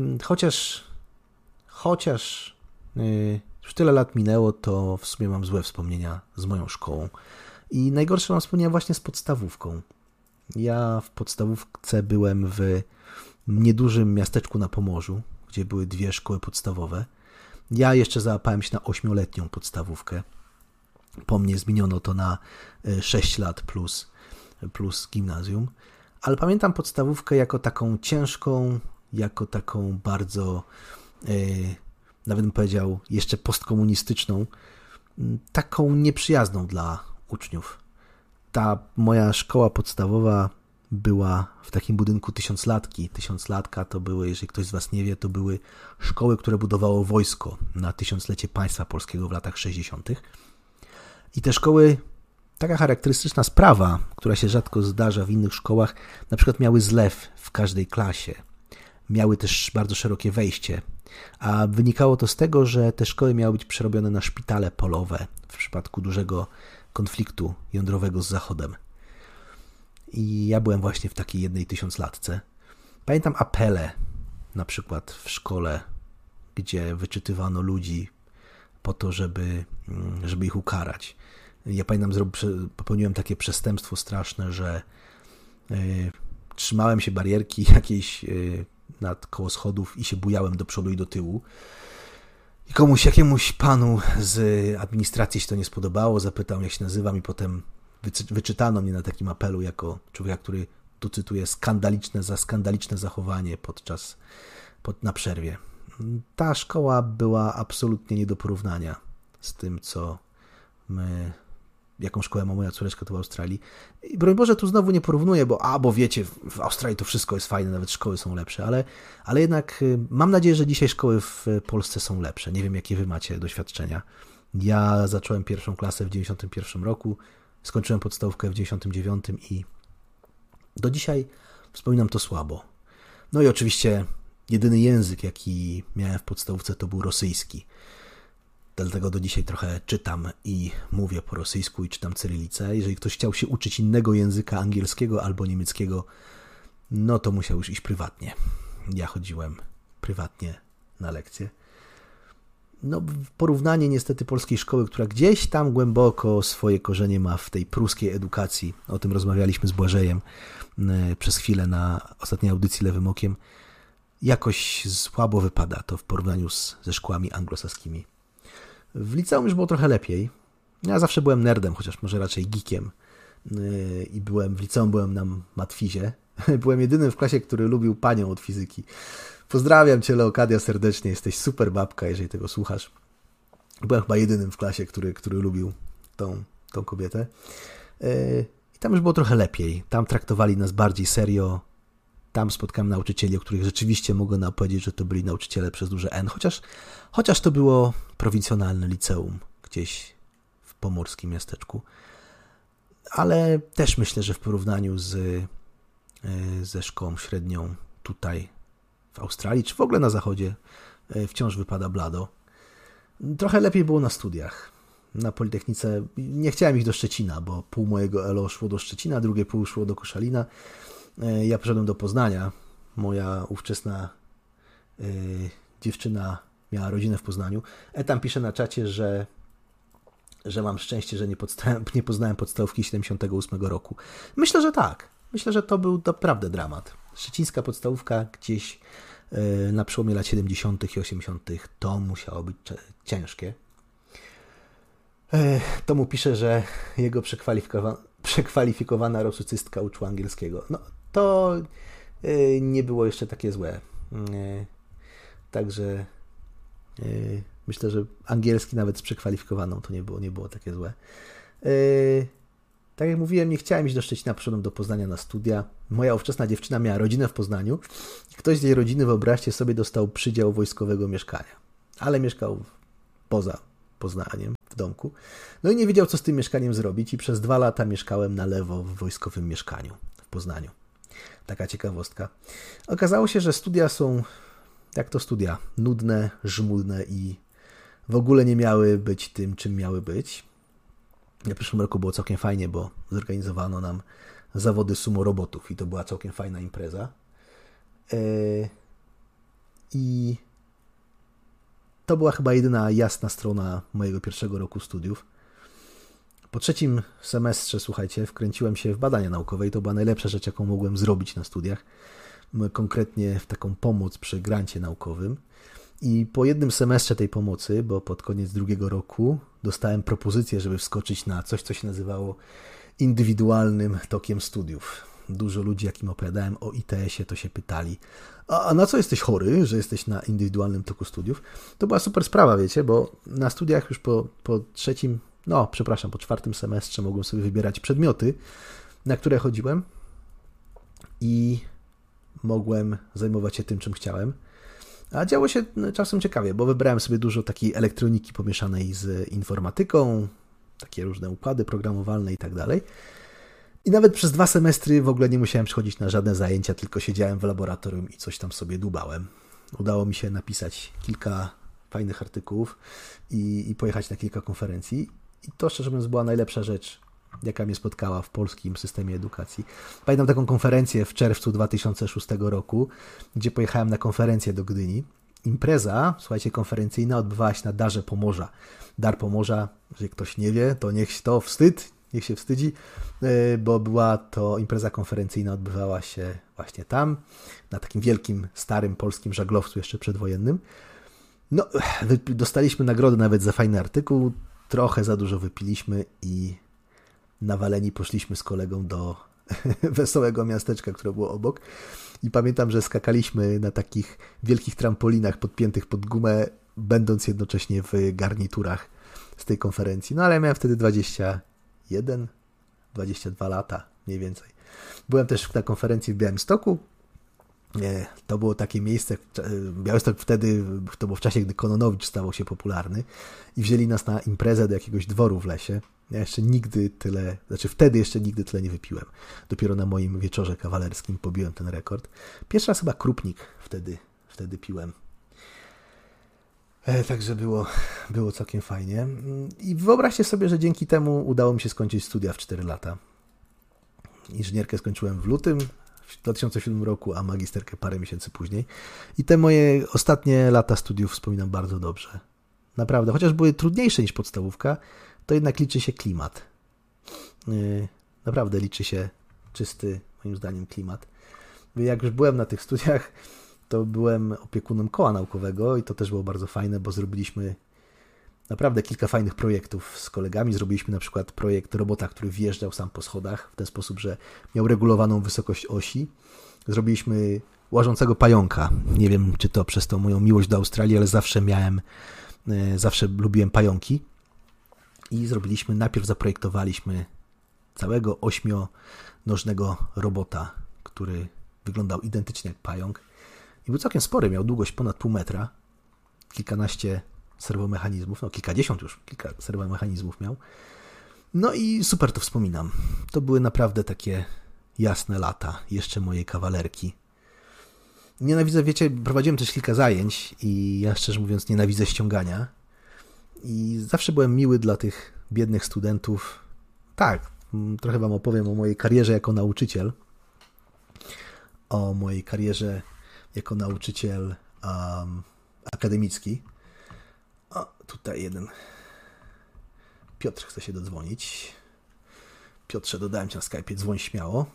chociaż już tyle lat minęło, to w sumie mam złe wspomnienia z moją szkołą. I najgorsze mam wspomnienia właśnie z podstawówką. Ja w podstawówce byłem w niedużym miasteczku na Pomorzu, gdzie były 2 szkoły podstawowe. Ja jeszcze załapałem się na 8-letnią podstawówkę. Po mnie zmieniono to na 6 lat plus gimnazjum. Ale pamiętam podstawówkę jako taką ciężką, jako taką bardzo, nawet bym powiedział, jeszcze postkomunistyczną, taką nieprzyjazną dla uczniów. Ta moja szkoła podstawowa była w takim budynku 1000-latki. 1000-latka to były, jeżeli ktoś z was nie wie, to były szkoły, które budowało wojsko na 1000-lecie państwa polskiego w latach 60. I te szkoły, taka charakterystyczna sprawa, która się rzadko zdarza w innych szkołach, na przykład miały zlew w każdej klasie. Miały też bardzo szerokie wejście, a wynikało to z tego, że te szkoły miały być przerobione na szpitale polowe w przypadku dużego konfliktu jądrowego z Zachodem. I ja byłem właśnie w takiej jednej 1000-latce. Pamiętam apele na przykład w szkole, gdzie wyczytywano ludzi po to, żeby ich ukarać. Ja pamiętam, popełniłem takie przestępstwo straszne, że trzymałem się barierki jakiejś nad koło schodów i się bujałem do przodu i do tyłu. I jakiemuś panu z administracji się to nie spodobało, zapytał, jak się nazywam, i potem wyczytano mnie na takim apelu jako człowieka, który, tu cytuję, skandaliczne zachowanie na przerwie. Ta szkoła była absolutnie nie do porównania z tym, jaką szkołę ma moja córeczka tu w Australii. I broń Boże, tu znowu nie porównuję, bo wiecie, w Australii to wszystko jest fajne, nawet szkoły są lepsze, ale jednak mam nadzieję, że dzisiaj szkoły w Polsce są lepsze. Nie wiem, jakie wy macie doświadczenia. Ja zacząłem 1. klasę w 91 roku, skończyłem podstawówkę w 99 i do dzisiaj wspominam to słabo. No i oczywiście jedyny język, jaki miałem w podstawówce, to był rosyjski. Dlatego do dzisiaj trochę czytam i mówię po rosyjsku i czytam cyrylicę. Jeżeli ktoś chciał się uczyć innego języka, angielskiego albo niemieckiego, no to musiał już iść prywatnie. Ja chodziłem prywatnie na lekcje. No, porównanie niestety polskiej szkoły, która gdzieś tam głęboko swoje korzenie ma w tej pruskiej edukacji. O tym rozmawialiśmy z Błażejem przez chwilę na ostatniej audycji Lewym Okiem. Jakoś słabo wypada to w porównaniu ze szkołami anglosaskimi. W liceum już było trochę lepiej. Ja zawsze byłem nerdem, chociaż może raczej geekiem. I w liceum byłem na matfizie. Byłem jedynym w klasie, który lubił panią od fizyki. Pozdrawiam cię, Leokadia, serdecznie. Jesteś super babka, jeżeli tego słuchasz. Byłem chyba jedynym w klasie, który lubił tą kobietę. I tam już było trochę lepiej. Tam traktowali nas bardziej serio. Tam spotkałem nauczycieli, o których rzeczywiście mogę powiedzieć, że to byli nauczyciele przez duże N, chociaż to było prowincjonalne liceum gdzieś w pomorskim miasteczku. Ale też myślę, że w porównaniu ze szkołą średnią tutaj w Australii, czy w ogóle na zachodzie, wciąż wypada blado. Trochę lepiej było na studiach. Na Politechnice nie chciałem iść do Szczecina, bo pół mojego ELO szło do Szczecina, drugie pół szło do Koszalina. Ja poszedłem do Poznania. Moja ówczesna dziewczyna miała rodzinę w Poznaniu. Tam pisze na czacie, że mam szczęście, że nie poznałem podstawówki 78 roku. Myślę, że tak. Myślę, że to był naprawdę dramat. Szczecińska podstawówka gdzieś na przełomie lat 70. i 80. to musiało być ciężkie. To mu pisze, że jego przekwalifikowana rosycystka uczyła angielskiego. No, to nie było jeszcze takie złe. Także myślę, że angielski nawet z przekwalifikowaną to nie było takie złe. Tak jak mówiłem, nie chciałem iść do Szczecina, poszedłem do Poznania na studia. Moja ówczesna dziewczyna miała rodzinę w Poznaniu i ktoś z jej rodziny, wyobraźcie sobie, dostał przydział wojskowego mieszkania. Ale mieszkał poza Poznaniem, w domku. No i nie wiedział, co z tym mieszkaniem zrobić i przez 2 lata mieszkałem na lewo w wojskowym mieszkaniu w Poznaniu. Taka ciekawostka. Okazało się, że studia są, jak to studia, nudne, żmudne i w ogóle nie miały być tym, czym miały być. W przyszłym roku było całkiem fajnie, bo zorganizowano nam zawody sumo robotów i to była całkiem fajna impreza. I to była chyba jedyna jasna strona mojego pierwszego roku studiów. Po 3. semestrze, słuchajcie, wkręciłem się w badania naukowe i to była najlepsza rzecz, jaką mogłem zrobić na studiach. Konkretnie w taką pomoc przy grancie naukowym. I po 1 semestrze tej pomocy, bo pod koniec 2. roku dostałem propozycję, żeby wskoczyć na coś, co się nazywało indywidualnym tokiem studiów. Dużo ludzi, jakim opowiadałem o ITS-ie, to się pytali, a na co jesteś chory, że jesteś na indywidualnym toku studiów? To była super sprawa, wiecie, bo na studiach już po 4. semestrze mogłem sobie wybierać przedmioty, na które chodziłem i mogłem zajmować się tym, czym chciałem. A działo się czasem ciekawie, bo wybrałem sobie dużo takiej elektroniki pomieszanej z informatyką, takie różne układy programowalne i tak dalej. I nawet przez 2 semestry w ogóle nie musiałem przychodzić na żadne zajęcia, tylko siedziałem w laboratorium i coś tam sobie dłubałem. Udało mi się napisać kilka fajnych artykułów i pojechać na kilka konferencji. I to, szczerze mówiąc, była najlepsza rzecz, jaka mnie spotkała w polskim systemie edukacji. Pamiętam taką konferencję w czerwcu 2006 roku, gdzie pojechałem na konferencję do Gdyni. Impreza, słuchajcie, konferencyjna odbywała się na Darze Pomorza. Dar Pomorza, że ktoś nie wie, to niech się wstydzi, bo była to impreza konferencyjna, odbywała się właśnie tam, na takim wielkim, starym polskim żaglowcu jeszcze przedwojennym. No, dostaliśmy nagrodę nawet za fajny artykuł, trochę za dużo wypiliśmy i nawaleni poszliśmy z kolegą do wesołego miasteczka, które było obok. I pamiętam, że skakaliśmy na takich wielkich trampolinach podpiętych pod gumę, będąc jednocześnie w garniturach z tej konferencji. No ale ja miałem wtedy 22 lata mniej więcej. Byłem też na konferencji w Białymstoku. To było takie miejsce, Białystok wtedy, to było w czasie, gdy Kononowicz stawał się popularny i wzięli nas na imprezę do jakiegoś dworu w lesie. Ja jeszcze wtedy jeszcze nigdy tyle nie wypiłem. Dopiero na moim wieczorze kawalerskim pobiłem ten rekord. Pierwszy raz chyba krupnik wtedy piłem. Także było całkiem fajnie. I wyobraźcie sobie, że dzięki temu udało mi się skończyć studia w 4 lata. Inżynierkę skończyłem w lutym w 2007 roku, a magisterkę parę miesięcy później. I te moje ostatnie lata studiów wspominam bardzo dobrze. Naprawdę, chociaż były trudniejsze niż podstawówka, to jednak liczy się klimat. Naprawdę liczy się czysty, moim zdaniem, klimat. Jak już byłem na tych studiach, to byłem opiekunem koła naukowego i to też było bardzo fajne, bo zrobiliśmy naprawdę kilka fajnych projektów z kolegami. Zrobiliśmy na przykład projekt robota, który wjeżdżał sam po schodach w ten sposób, że miał regulowaną wysokość osi. Zrobiliśmy łażącego pająka. Nie wiem, czy to przez tą moją miłość do Australii, ale zawsze lubiłem pająki. I najpierw zaprojektowaliśmy całego 8-nożnego robota, który wyglądał identycznie jak pająk. I był całkiem spory, miał długość ponad pół metra, kilkanaście serwomechanizmów, kilka serwomechanizmów miał. No i super to wspominam. To były naprawdę takie jasne lata, jeszcze mojej kawalerki. Nienawidzę, wiecie, prowadziłem też kilka zajęć i ja szczerze mówiąc nienawidzę ściągania. I zawsze byłem miły dla tych biednych studentów. Tak, trochę wam opowiem o mojej karierze jako nauczyciel. O mojej karierze jako nauczyciel akademicki. O, tutaj jeden. Piotr chce się dodzwonić. Piotrze, dodałem cię na Skype'ie, dzwoń śmiało.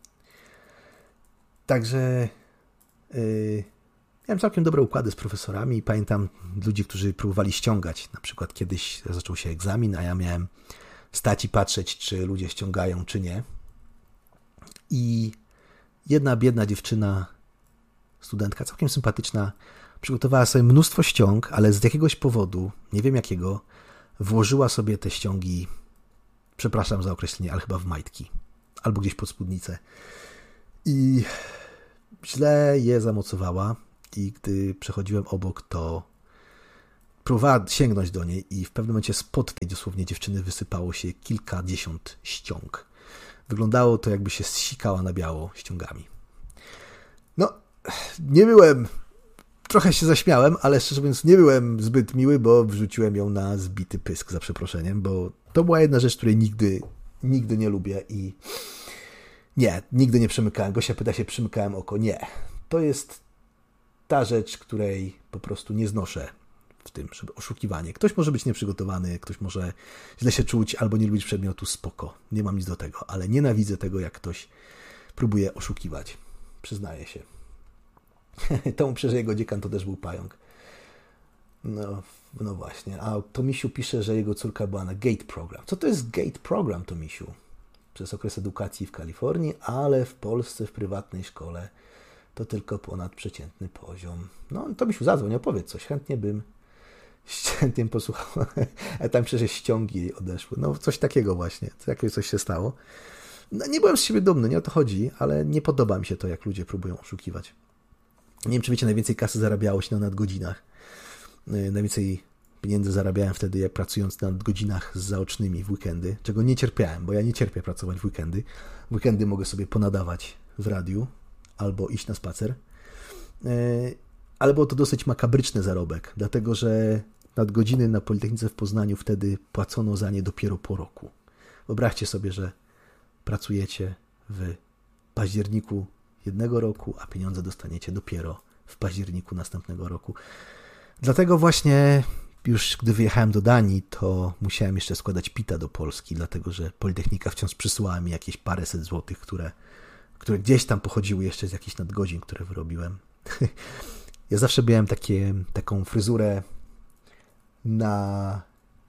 Także miałem całkiem dobre układy z profesorami i pamiętam ludzi, którzy próbowali ściągać. Na przykład kiedyś zaczął się egzamin, a ja miałem stać i patrzeć, czy ludzie ściągają, czy nie. I jedna biedna dziewczyna, studentka, całkiem sympatyczna, przygotowała sobie mnóstwo ściąg, ale z jakiegoś powodu, nie wiem jakiego, włożyła sobie te ściągi, przepraszam za określenie, ale chyba w majtki. Albo gdzieś pod spódnicę. I źle je zamocowała i gdy przechodziłem obok, to próbowała sięgnąć do niej i w pewnym momencie spod tej dosłownie dziewczyny wysypało się kilkadziesiąt ściąg. Wyglądało to, jakby się zsikała na biało ściągami. No, nie byłem... Trochę się zaśmiałem, ale szczerze mówiąc nie byłem zbyt miły, bo wrzuciłem ją na zbity pysk, za przeproszeniem, bo to była jedna rzecz, której nigdy nie lubię i nie, nigdy nie przymykałem. Gosia pyta się, przymykałem oko. Nie. To jest ta rzecz, której po prostu nie znoszę w tym, żeby oszukiwanie. Ktoś może być nieprzygotowany, ktoś może źle się czuć albo nie lubić przedmiotu, spoko. Nie mam nic do tego, ale nienawidzę tego, jak ktoś próbuje oszukiwać. Przyznaję się. Tomu że jego dziekan to też był pająk. No właśnie. A Tomisiu pisze, że jego córka była na GATE program. Co to jest GATE program, Tomisiu? Przez okres edukacji w Kalifornii, ale w Polsce w prywatnej szkole to tylko ponadprzeciętny poziom. No, Tomisiu, zadzwoń, opowiedz coś. Chętnie posłuchał. A tam przecież ściągi odeszły. No, coś takiego właśnie. Coś się stało. No, nie byłem z siebie dumny, nie o to chodzi, ale nie podoba mi się to, jak ludzie próbują oszukiwać. Nie wiem, czy wiecie, najwięcej kasy zarabiało się na nadgodzinach. Najwięcej pieniędzy zarabiałem wtedy, jak pracując na nadgodzinach zaocznymi w weekendy, czego nie cierpiałem, bo ja nie cierpię pracować w weekendy. W weekendy mogę sobie ponadawać w radiu albo iść na spacer. Ale było to dosyć makabryczny zarobek, dlatego że nadgodziny na Politechnice w Poznaniu wtedy płacono za nie dopiero po roku. Wyobraźcie sobie, że pracujecie w październiku jednego roku, a pieniądze dostaniecie dopiero w październiku następnego roku. Dlatego właśnie już gdy wyjechałem do Danii, to musiałem jeszcze składać PIT-a do Polski, dlatego że Politechnika wciąż przysyłała mi jakieś paręset złotych, które gdzieś tam pochodziły jeszcze z jakichś nadgodzin, które wyrobiłem. Ja zawsze miałem taką fryzurę na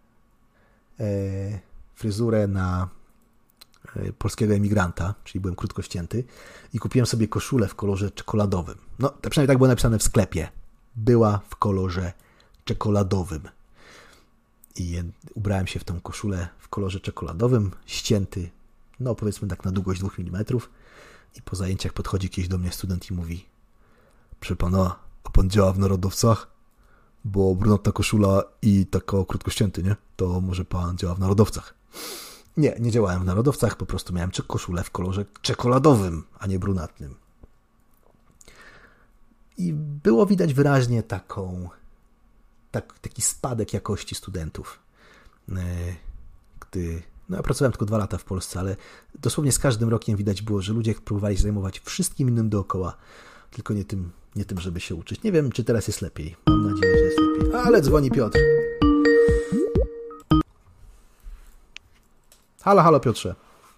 polskiego emigranta, czyli byłem krótko ścięty i kupiłem sobie koszulę w kolorze czekoladowym. No, to przynajmniej tak było napisane w sklepie. Była w kolorze czekoladowym. I ubrałem się w tą koszulę w kolorze czekoladowym, ścięty, no powiedzmy tak na długość 2 mm i po zajęciach podchodzi kiedyś do mnie student i mówi: proszę pana, a pan działa w Narodowcach? Bo brunatna koszula i taka krótko ścięty, nie? To może pan działa w Narodowcach. Nie działałem w Narodowcach, po prostu miałem koszulę w kolorze czekoladowym, a nie brunatnym. I było widać wyraźnie taki spadek jakości studentów. Ja pracowałem tylko 2 lata w Polsce, ale dosłownie z każdym rokiem widać było, że ludzie próbowali się zajmować wszystkim innym dookoła, tylko nie tym, żeby się uczyć. Nie wiem, czy teraz jest lepiej. Mam nadzieję, że jest lepiej. Ale dzwoni Piotr. Halo Piotrze.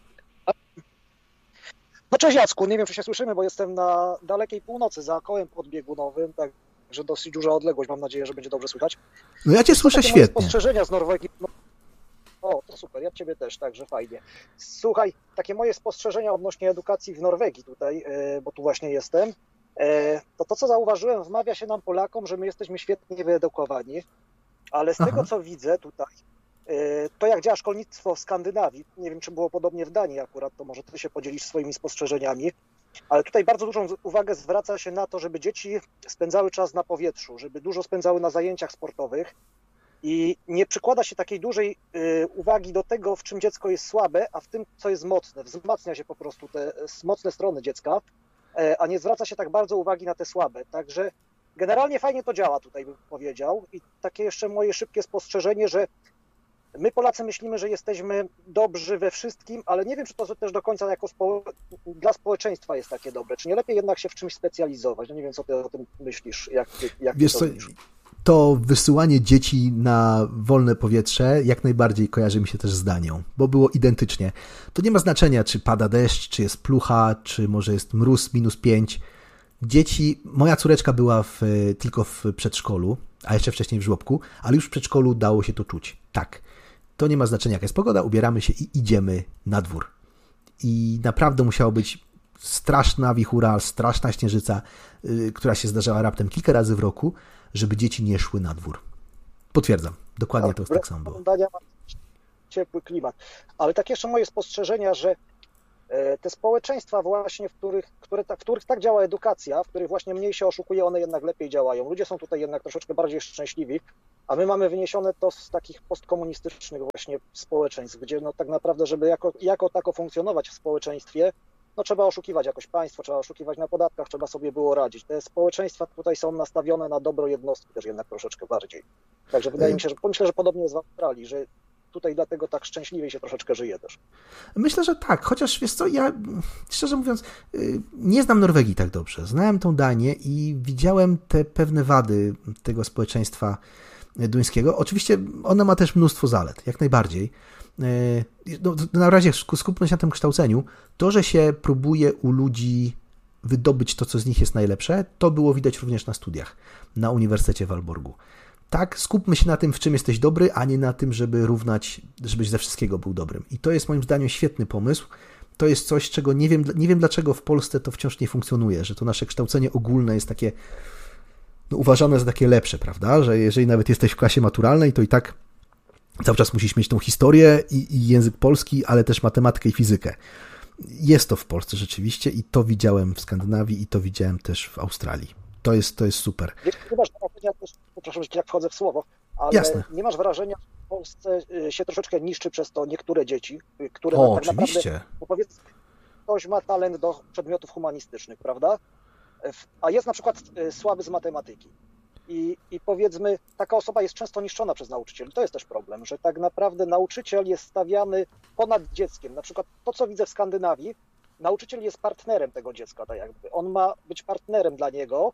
No cześć Jacku, nie wiem czy się słyszymy, bo jestem na dalekiej północy za kołem podbiegunowym, także dosyć duża odległość, mam nadzieję, że będzie dobrze słychać.
No ja cię słyszę świetnie.
Spostrzeżenia z Norwegii. O, to super, ja ciebie też, także fajnie. Słuchaj, takie moje spostrzeżenia odnośnie edukacji w Norwegii tutaj, bo tu właśnie jestem, to co zauważyłem, wmawia się nam Polakom, że my jesteśmy świetnie wyedukowani, ale z tego co widzę tutaj, to jak działa szkolnictwo w Skandynawii, nie wiem czy było podobnie w Danii akurat, to może ty się podzielisz swoimi spostrzeżeniami, ale tutaj bardzo dużą uwagę zwraca się na to, żeby dzieci spędzały czas na powietrzu, żeby dużo spędzały na zajęciach sportowych i nie przykłada się takiej dużej uwagi do tego, w czym dziecko jest słabe, a w tym, co jest mocne. Wzmacnia się po prostu te mocne strony dziecka, a nie zwraca się tak bardzo uwagi na te słabe. Także generalnie fajnie to działa tutaj, bym powiedział. I takie jeszcze moje szybkie spostrzeżenie, że my Polacy myślimy, że jesteśmy dobrzy we wszystkim, ale nie wiem, czy to też do końca dla społeczeństwa jest takie dobre. Czy nie lepiej jednak się w czymś specjalizować? No nie wiem, co ty o tym myślisz, jak
wiesz co, to wysyłanie dzieci na wolne powietrze jak najbardziej kojarzy mi się też z Danią, bo było identycznie. To nie ma znaczenia, czy pada deszcz, czy jest plucha, czy może jest mróz -5. Dzieci, moja córeczka była tylko w przedszkolu, a jeszcze wcześniej w żłobku, ale już w przedszkolu dało się to czuć. Tak, to nie ma znaczenia, jaka jest pogoda, ubieramy się i idziemy na dwór. I naprawdę musiało być straszna wichura, straszna śnieżyca, która się zdarzała raptem kilka razy w roku, żeby dzieci nie szły na dwór. Potwierdzam, dokładnie to tak samo było.
Ciepły klimat. Ale tak jeszcze moje spostrzeżenia, że te społeczeństwa właśnie, w których tak działa edukacja, w których właśnie mniej się oszukuje, one jednak lepiej działają. Ludzie są tutaj jednak troszeczkę bardziej szczęśliwi, a my mamy wyniesione to z takich postkomunistycznych właśnie społeczeństw, gdzie no tak naprawdę, żeby jako tako funkcjonować w społeczeństwie, no trzeba oszukiwać jakoś państwo, trzeba oszukiwać na podatkach, trzeba sobie było radzić. Te społeczeństwa tutaj są nastawione na dobro jednostki też jednak troszeczkę bardziej. Także wydaje mi się, że myślę, że podobnie jest w Australii, że tutaj dlatego tak szczęśliwiej się troszeczkę żyje też.
Myślę, że tak, chociaż wiesz co, ja szczerze mówiąc nie znam Norwegii tak dobrze. Znałem tą Danię i widziałem te pewne wady tego społeczeństwa duńskiego. Oczywiście ono ma też mnóstwo zalet, jak najbardziej. No, na razie skupmy się na tym kształceniu. To, że się próbuje u ludzi wydobyć to, co z nich jest najlepsze, to było widać również na studiach na Uniwersytecie w Aalborgu. Tak, skupmy się na tym, w czym jesteś dobry, a nie na tym, żeby równać, żebyś ze wszystkiego był dobrym. I to jest moim zdaniem świetny pomysł. To jest coś, czego nie wiem dlaczego w Polsce to wciąż nie funkcjonuje, że to nasze kształcenie ogólne jest takie uważane za takie lepsze, prawda? Że jeżeli nawet jesteś w klasie maturalnej, to i tak cały czas musisz mieć tą historię i język polski, ale też matematykę i fizykę. Jest to w Polsce rzeczywiście i to widziałem w Skandynawii i to widziałem też w Australii. To jest super.
Nie masz wrażenia, przepraszam, jak wchodzę w słowo, ale
jasne.
Nie masz wrażenia, że w Polsce się troszeczkę niszczy przez to niektóre dzieci, które
tak
naprawdę, bo powiedzmy, ktoś ma talent do przedmiotów humanistycznych, prawda? A jest na przykład słaby z matematyki. I powiedzmy, taka osoba jest często niszczona przez nauczycieli. To jest też problem, że tak naprawdę nauczyciel jest stawiany ponad dzieckiem. Na przykład to, co widzę w Skandynawii, nauczyciel jest partnerem tego dziecka, tak jakby. On ma być partnerem dla niego,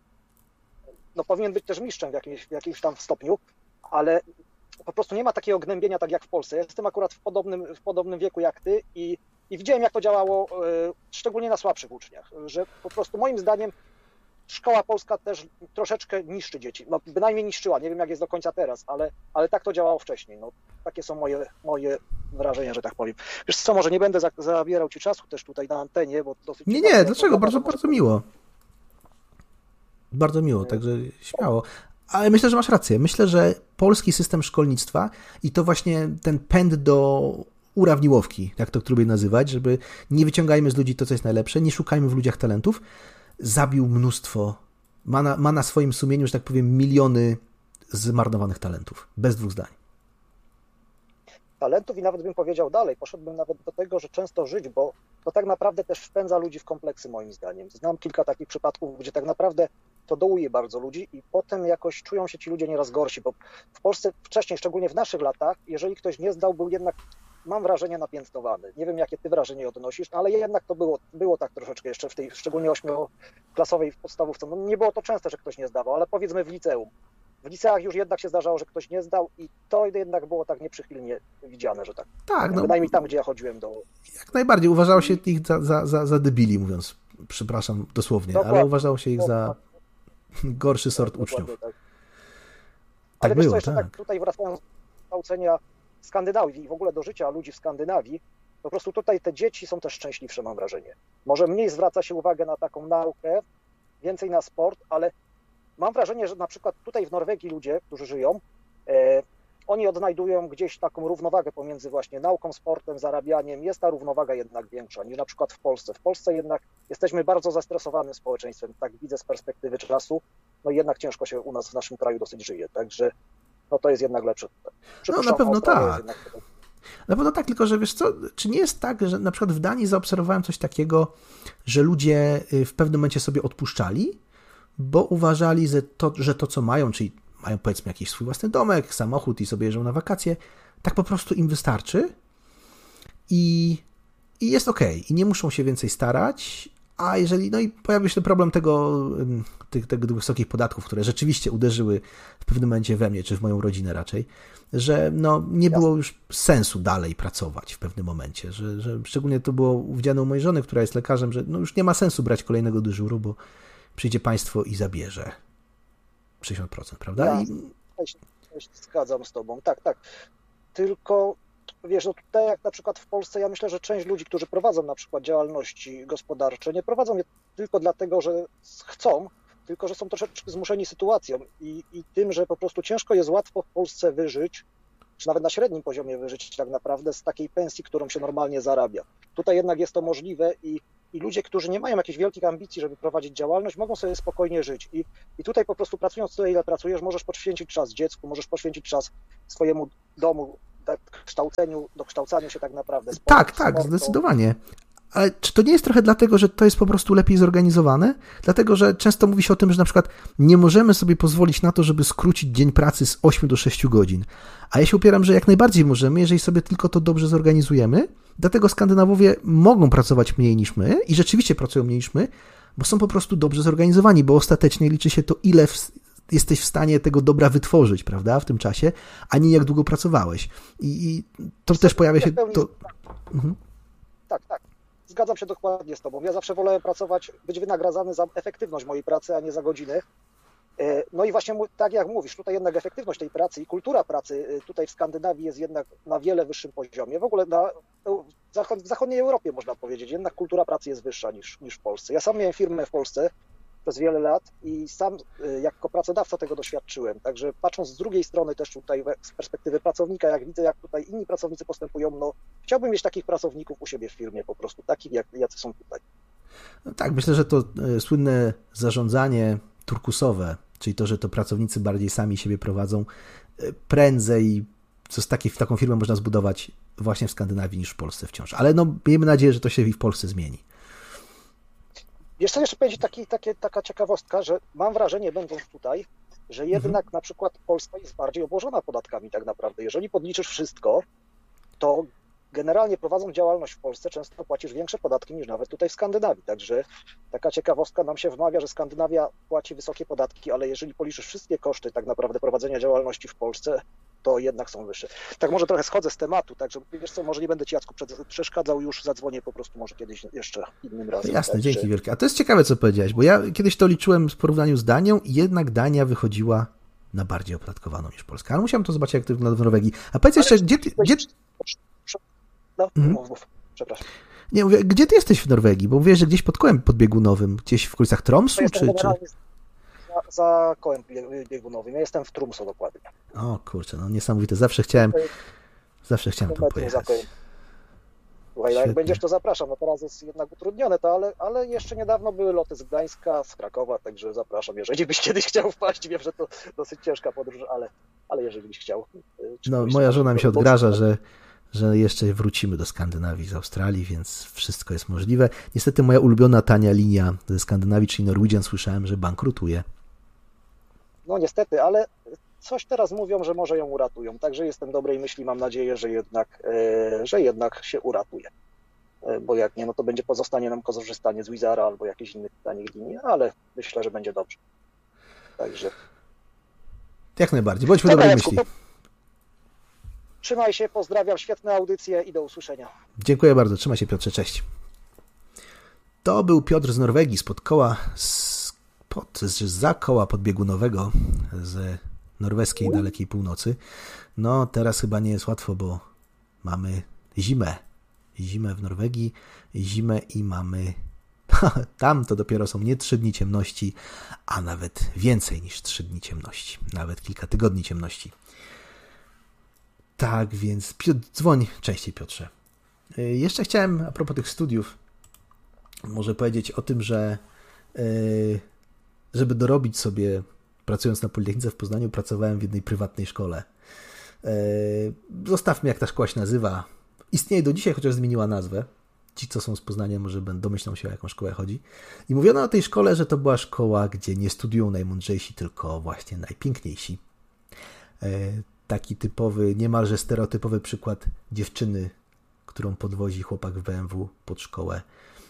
no powinien być też mistrzem w jakimś tam stopniu, ale po prostu nie ma takiego gnębienia tak jak w Polsce. Ja jestem akurat w podobnym wieku jak ty i widziałem, jak to działało, szczególnie na słabszych uczniach, że po prostu moim zdaniem szkoła polska też troszeczkę niszczy dzieci. No bynajmniej niszczyła, nie wiem jak jest do końca teraz, ale tak to działało wcześniej. No, takie są moje wrażenia, że tak powiem. Wiesz co, może nie będę zabierał ci czasu też tutaj na antenie, bo dosyć...
Nie, dlaczego? Bardzo miło. Bardzo miło, także śmiało. Ale myślę, że masz rację. Myślę, że polski system szkolnictwa i to właśnie ten pęd do urawniłowki, jak to lubię nazywać, żeby nie wyciągajmy z ludzi to, co jest najlepsze, nie szukajmy w ludziach talentów, zabił mnóstwo, ma na swoim sumieniu, że tak powiem, miliony zmarnowanych talentów. Bez dwóch zdań.
Talentów i nawet bym powiedział dalej, poszedłbym nawet do tego, że często żyć, bo to tak naprawdę też wpędza ludzi w kompleksy moim zdaniem. Znam kilka takich przypadków, gdzie tak naprawdę to dołuje bardzo ludzi i potem jakoś czują się ci ludzie nieraz gorsi, bo w Polsce wcześniej, szczególnie w naszych latach, jeżeli ktoś nie zdał, był jednak, mam wrażenie, napiętnowany. Nie wiem, jakie ty wrażenie odnosisz, ale jednak to było tak troszeczkę jeszcze w tej, szczególnie 8-klasowej podstawówce. No nie było to częste, że ktoś nie zdawał, ale powiedzmy w liceum. W liceach już jednak się zdarzało, że ktoś nie zdał i to jednak było tak nieprzychylnie widziane, że tak.
Tak, no.
Bynajmniej tam, gdzie ja chodziłem do...
Jak najbardziej. Uważało się ich za debili, mówiąc, przepraszam dosłownie, dokładnie, ale uważało się ich za gorszy sort uczniów. Tak.
Ale wiesz co, jeszcze tak tutaj wracając do kształcenia Skandynawii i w ogóle do życia ludzi w Skandynawii, po prostu tutaj te dzieci są też szczęśliwsze, mam wrażenie. Może mniej zwraca się uwagę na taką naukę, więcej na sport, ale mam wrażenie, że na przykład tutaj w Norwegii ludzie, którzy żyją, oni odnajdują gdzieś taką równowagę pomiędzy właśnie nauką, sportem, zarabianiem. Jest ta równowaga jednak większa niż na przykład w Polsce. W Polsce jednak jesteśmy bardzo zestresowanym społeczeństwem, tak widzę z perspektywy czasu, no i jednak ciężko się u nas w naszym kraju dosyć żyje, także no to jest jednak lepsze.
No na pewno tak. Na pewno tak, tylko że wiesz co, czy nie jest tak, że na przykład w Danii zaobserwowałem coś takiego, że ludzie w pewnym momencie sobie odpuszczali, bo uważali, że to co mają, czyli mają powiedzmy jakiś swój własny domek, samochód i sobie jeżdżą na wakacje, tak po prostu im wystarczy i jest okej. I nie muszą się więcej starać, a jeżeli, no i pojawił się problem tych wysokich podatków, które rzeczywiście uderzyły w pewnym momencie we mnie, czy w moją rodzinę raczej, że no nie było już sensu dalej pracować w pewnym momencie, że szczególnie to było uwidziane u mojej żony, która jest lekarzem, że no już nie ma sensu brać kolejnego dyżuru, bo przyjdzie państwo i zabierze 60%, prawda?
Ja się zgadzam z tobą, tak. Tylko wiesz, no tutaj jak na przykład w Polsce, ja myślę, że część ludzi, którzy prowadzą na przykład działalności gospodarcze, nie prowadzą je tylko dlatego, że chcą, tylko że są troszeczkę zmuszeni sytuacją i tym, że po prostu ciężko jest łatwo w Polsce wyżyć, czy nawet na średnim poziomie wyżyć tak naprawdę z takiej pensji, którą się normalnie zarabia. Tutaj jednak jest to możliwe i ludzie, którzy nie mają jakichś wielkich ambicji, żeby prowadzić działalność, mogą sobie spokojnie żyć. I tutaj po prostu pracując tyle, ile pracujesz, możesz poświęcić czas dziecku, możesz poświęcić czas swojemu domu, dokształcaniu się tak naprawdę.
Tak, zdecydowanie. Ale czy to nie jest trochę dlatego, że to jest po prostu lepiej zorganizowane? Dlatego, że często mówi się o tym, że na przykład nie możemy sobie pozwolić na to, żeby skrócić dzień pracy z 8 do 6 godzin. A ja się upieram, że jak najbardziej możemy, jeżeli sobie tylko to dobrze zorganizujemy. Dlatego Skandynawowie mogą pracować mniej niż my i rzeczywiście pracują mniej niż my, bo są po prostu dobrze zorganizowani, bo ostatecznie liczy się to, ile jesteś w stanie tego dobra wytworzyć, prawda, w tym czasie, a nie jak długo pracowałeś. I to też pojawia się...
Tak. Zgadzam się dokładnie z tobą. Ja zawsze wolałem być wynagradzany za efektywność mojej pracy, a nie za godziny. No i właśnie tak jak mówisz, tutaj jednak efektywność tej pracy i kultura pracy tutaj w Skandynawii jest jednak na wiele wyższym poziomie. W ogóle w zachodniej Europie można powiedzieć, jednak kultura pracy jest wyższa niż w Polsce. Ja sam miałem firmę w Polsce przez wiele lat i sam jako pracodawca tego doświadczyłem. Także patrząc z drugiej strony też tutaj z perspektywy pracownika, jak widzę, jak tutaj inni pracownicy postępują, no chciałbym mieć takich pracowników u siebie w firmie po prostu, takich jacy są tutaj.
No tak, myślę, że to słynne zarządzanie turkusowe, czyli to, że to pracownicy bardziej sami siebie prowadzą, prędzej taką firmę można zbudować właśnie w Skandynawii niż w Polsce wciąż. Ale no, miejmy nadzieję, że to się i w Polsce zmieni.
Jeszcze powiedzieć taka ciekawostka, że mam wrażenie, będąc tutaj, że jednak na przykład Polska jest bardziej obłożona podatkami tak naprawdę. Jeżeli podliczysz wszystko, to generalnie prowadząc działalność w Polsce często płacisz większe podatki niż nawet tutaj w Skandynawii. Także taka ciekawostka nam się wmawia, że Skandynawia płaci wysokie podatki, ale jeżeli policzysz wszystkie koszty tak naprawdę prowadzenia działalności w Polsce, to jednak są wyższe. Tak może trochę schodzę z tematu, także wiesz co, może nie będę ci, Jacku, przeszkadzał, już zadzwonię po prostu może kiedyś jeszcze innym razem.
Jasne,
także...
dzięki wielkie. A to jest ciekawe, co powiedziałeś, bo ja kiedyś to liczyłem w porównaniu z Danią i jednak Dania wychodziła na bardziej opodatkowaną niż Polska. Ale musiałem to zobaczyć, jak to wygląda w Norwegii. A powiedz jeszcze, gdzie ty...
No, mów, przepraszam.
Nie, mówię, gdzie ty jesteś w Norwegii? Bo mówisz, że gdzieś pod kołem podbiegunowym, gdzieś w okolicach Tromsu, czy...
Za kołem biegunowym. Ja jestem w Tromsø dokładnie.
O kurczę, no niesamowite. Zawsze chciałem tam pojechać.
Słuchaj, jak będziesz, to zapraszam. No teraz jest jednak utrudnione to, ale jeszcze niedawno były loty z Gdańska, z Krakowa, także zapraszam. Jeżeli byś kiedyś chciał wpaść, wiem, że to dosyć ciężka podróż, ale jeżeli byś chciał.
No, moja żona mi się odgraża, że jeszcze wrócimy do Skandynawii z Australii, więc wszystko jest możliwe. Niestety moja ulubiona tania linia ze Skandynawii, czyli Norwegian, słyszałem, że bankrutuje.
No niestety, ale coś teraz mówią, że może ją uratują. Także jestem dobrej myśli, mam nadzieję, że jednak się uratuje. Bo jak nie, no to będzie pozostanie nam korzystanie z Wizara albo jakichś innych tanich linii, ale myślę, że będzie dobrze. Także...
Jak najbardziej, bądźmy dobrej myśli.
Trzymaj się, pozdrawiam, świetne audycje i do usłyszenia.
Dziękuję bardzo, trzymaj się, Piotrze, cześć. To był Piotr z Norwegii, zza koła podbiegunowego z norweskiej dalekiej północy. No teraz chyba nie jest łatwo, bo mamy zimę. Zimę w Norwegii, zimę i mamy... Tam to dopiero są nie 3 dni ciemności, a nawet więcej niż 3 dni ciemności. Nawet kilka tygodni ciemności. Tak, więc dzwoń częściej, Piotrze. Jeszcze chciałem, a propos tych studiów, może powiedzieć o tym, że żeby dorobić sobie, pracując na Politechnice w Poznaniu, pracowałem w jednej prywatnej szkole. Zostawmy, jak ta szkoła się nazywa. Istnieje do dzisiaj, chociaż zmieniła nazwę. Ci, co są z Poznania, może domyślą się, o jaką szkołę chodzi. I mówiono o tej szkole, że to była szkoła, gdzie nie studiują najmądrzejsi, tylko właśnie najpiękniejsi. Taki typowy, niemalże stereotypowy przykład dziewczyny, którą podwozi chłopak w BMW pod szkołę.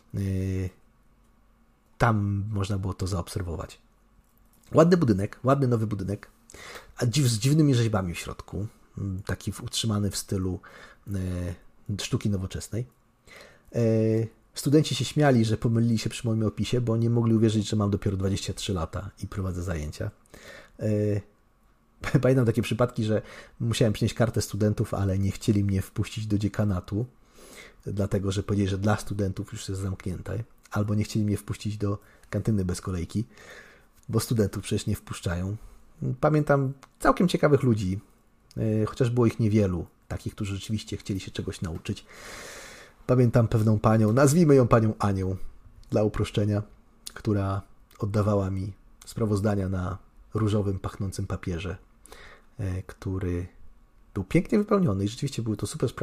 Tam można było to zaobserwować. Ładny budynek, ładny nowy budynek, a z dziwnymi rzeźbami w środku. Taki utrzymany w stylu sztuki nowoczesnej. Studenci się śmiali, że pomylili się przy moim opisie, bo nie mogli uwierzyć, że mam dopiero 23 lata i prowadzę zajęcia. Pamiętam takie przypadki, że musiałem przynieść kartę studentów, ale nie chcieli mnie wpuścić do dziekanatu, dlatego że powiedzieli, że dla studentów już jest zamknięta. Albo nie chcieli mnie wpuścić do kantyny bez kolejki, bo studentów przecież nie wpuszczają. Pamiętam całkiem ciekawych ludzi, chociaż było ich niewielu, takich, którzy rzeczywiście chcieli się czegoś nauczyć. Pamiętam pewną panią, nazwijmy ją panią Anią, dla uproszczenia, która oddawała mi sprawozdania na różowym, pachnącym papierze, który był pięknie wypełniony i rzeczywiście były to super